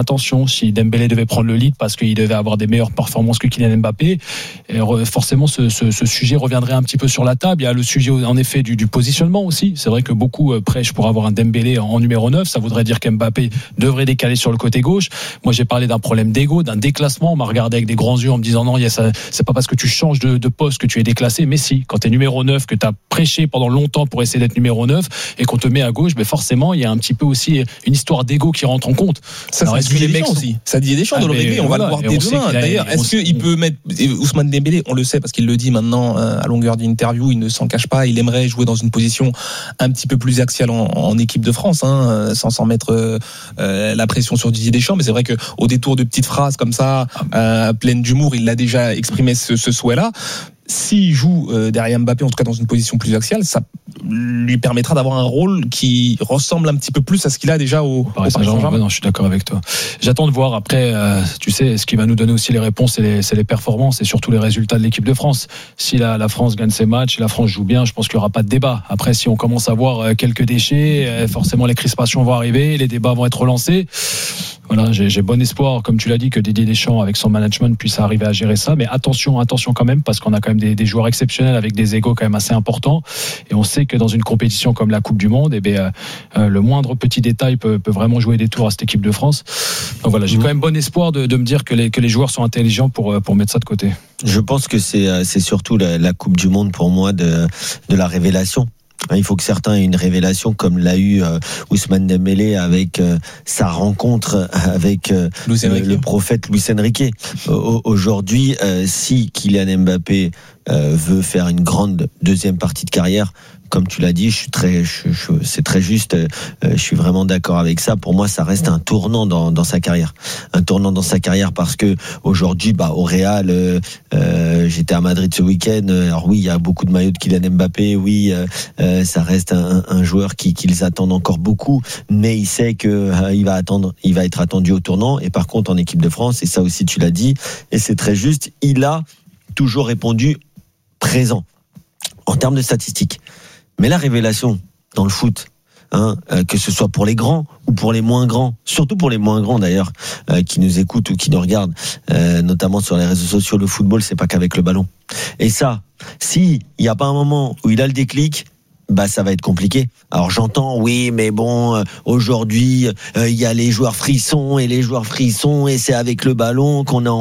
attention, si Dembélé devait prendre le lead parce qu'il devait avoir des meilleures performances que Kylian Mbappé, et forcément ce, ce, ce sujet reviendrait un petit peu sur la table. Il y a le sujet en effet du, du positionnement aussi. C'est vrai que beaucoup prêchent pour avoir un Dembélé en numéro neuf. Ça voudrait dire qu'Mbappé devrait décaler sur le côté gauche. Moi, j'ai parlé d'un problème d'ego, d'un déclassement. On m'a regardé avec des grands yeux en me disant non, il y a ça, c'est pas parce que tu changes de, de poste que tu es déclassé. Mais si, quand tu es numéro neuf, que tu as prêché pendant longtemps pour essayer d'être numéro neuf et qu'on te met à gauche, ben forcément, il y a un petit peu aussi une histoire d'ego qui rentre en compte.
Ça, Alors, ça Didier Deschamps aussi. Ça Didier Deschamps de l'aurait on va le voir dès demain. D'ailleurs, est-ce qu'il peut mettre Ousmane Dembélé, on le sait parce qu'il le dit maintenant à longueur d'interview, il ne s'en cache pas, il aimerait jouer dans une position un petit peu plus axiale en, en équipe de France, hein, sans s'en mettre euh, la pression sur Didier Deschamps. Mais c'est vrai qu'au détour de petites phrases comme ça, euh, pleines d'humour, il l'a déjà exprimé ce, ce souhait-là. S'il joue euh, derrière Mbappé, en tout cas dans une position plus axiale, ça lui permettra d'avoir un rôle qui ressemble un petit peu plus à ce qu'il a déjà au, au Paris Saint-Germain.
Non, je suis d'accord avec toi. J'attends de voir après, euh, tu sais, ce qui va nous donner aussi les réponses, c'est les, c'est les performances et surtout les résultats de l'équipe de France. Si la, la France gagne ses matchs, si la France joue bien, je pense qu'il n'y aura pas de débat. Après, si on commence à voir quelques déchets, euh, forcément les crispations vont arriver, les débats vont être relancés. Voilà, j'ai, j'ai bon espoir, comme tu l'as dit, que Didier Deschamps, avec son management, puisse arriver à gérer ça. Mais attention, attention quand même, parce qu'on a quand même des, des joueurs exceptionnels avec des égos quand même assez importants. Et on sait que dans une compétition comme la Coupe du Monde, eh bien, euh, le moindre petit détail peut, peut vraiment jouer des tours à cette équipe de France. Donc voilà, j'ai mmh. quand même bon espoir de, de me dire que les, que les joueurs sont intelligents pour, pour mettre ça de côté.
Je pense que c'est, c'est surtout la, la Coupe du Monde pour moi de, de la révélation. Il faut que certains aient une révélation comme l'a eu euh, Ousmane Dembélé avec euh, sa rencontre avec euh, le prophète Luis Enrique. Euh, aujourd'hui, euh, si Kylian Mbappé euh, veut faire une grande deuxième partie de carrière, comme tu l'as dit, je suis très, je, je, c'est très juste. Euh, je suis vraiment d'accord avec ça. Pour moi, ça reste un tournant dans, dans sa carrière, un tournant dans sa carrière parce que aujourd'hui, bah, au Real, euh, euh, j'étais à Madrid ce week-end. Alors oui, il y a beaucoup de maillots de Kylian Mbappé. Oui, euh, ça reste un, un joueur qui, qu'ils attendent encore beaucoup, mais il sait que euh, il va attendre, il va être attendu au tournant. Et par contre, en équipe de France, et ça aussi tu l'as dit, et c'est très juste, il a toujours répondu présent en termes de statistiques. Mais la révélation dans le foot, hein, euh, que ce soit pour les grands ou pour les moins grands, surtout pour les moins grands d'ailleurs, euh, qui nous écoutent ou qui nous regardent, euh, notamment sur les réseaux sociaux, le football, c'est pas qu'avec le ballon. Et ça, si il n'y a pas un moment où il a le déclic, bah ça va être compliqué. Alors j'entends, oui, mais bon, euh, aujourd'hui, il euh, y a les joueurs frissons et les joueurs frissons et c'est avec le ballon qu'on a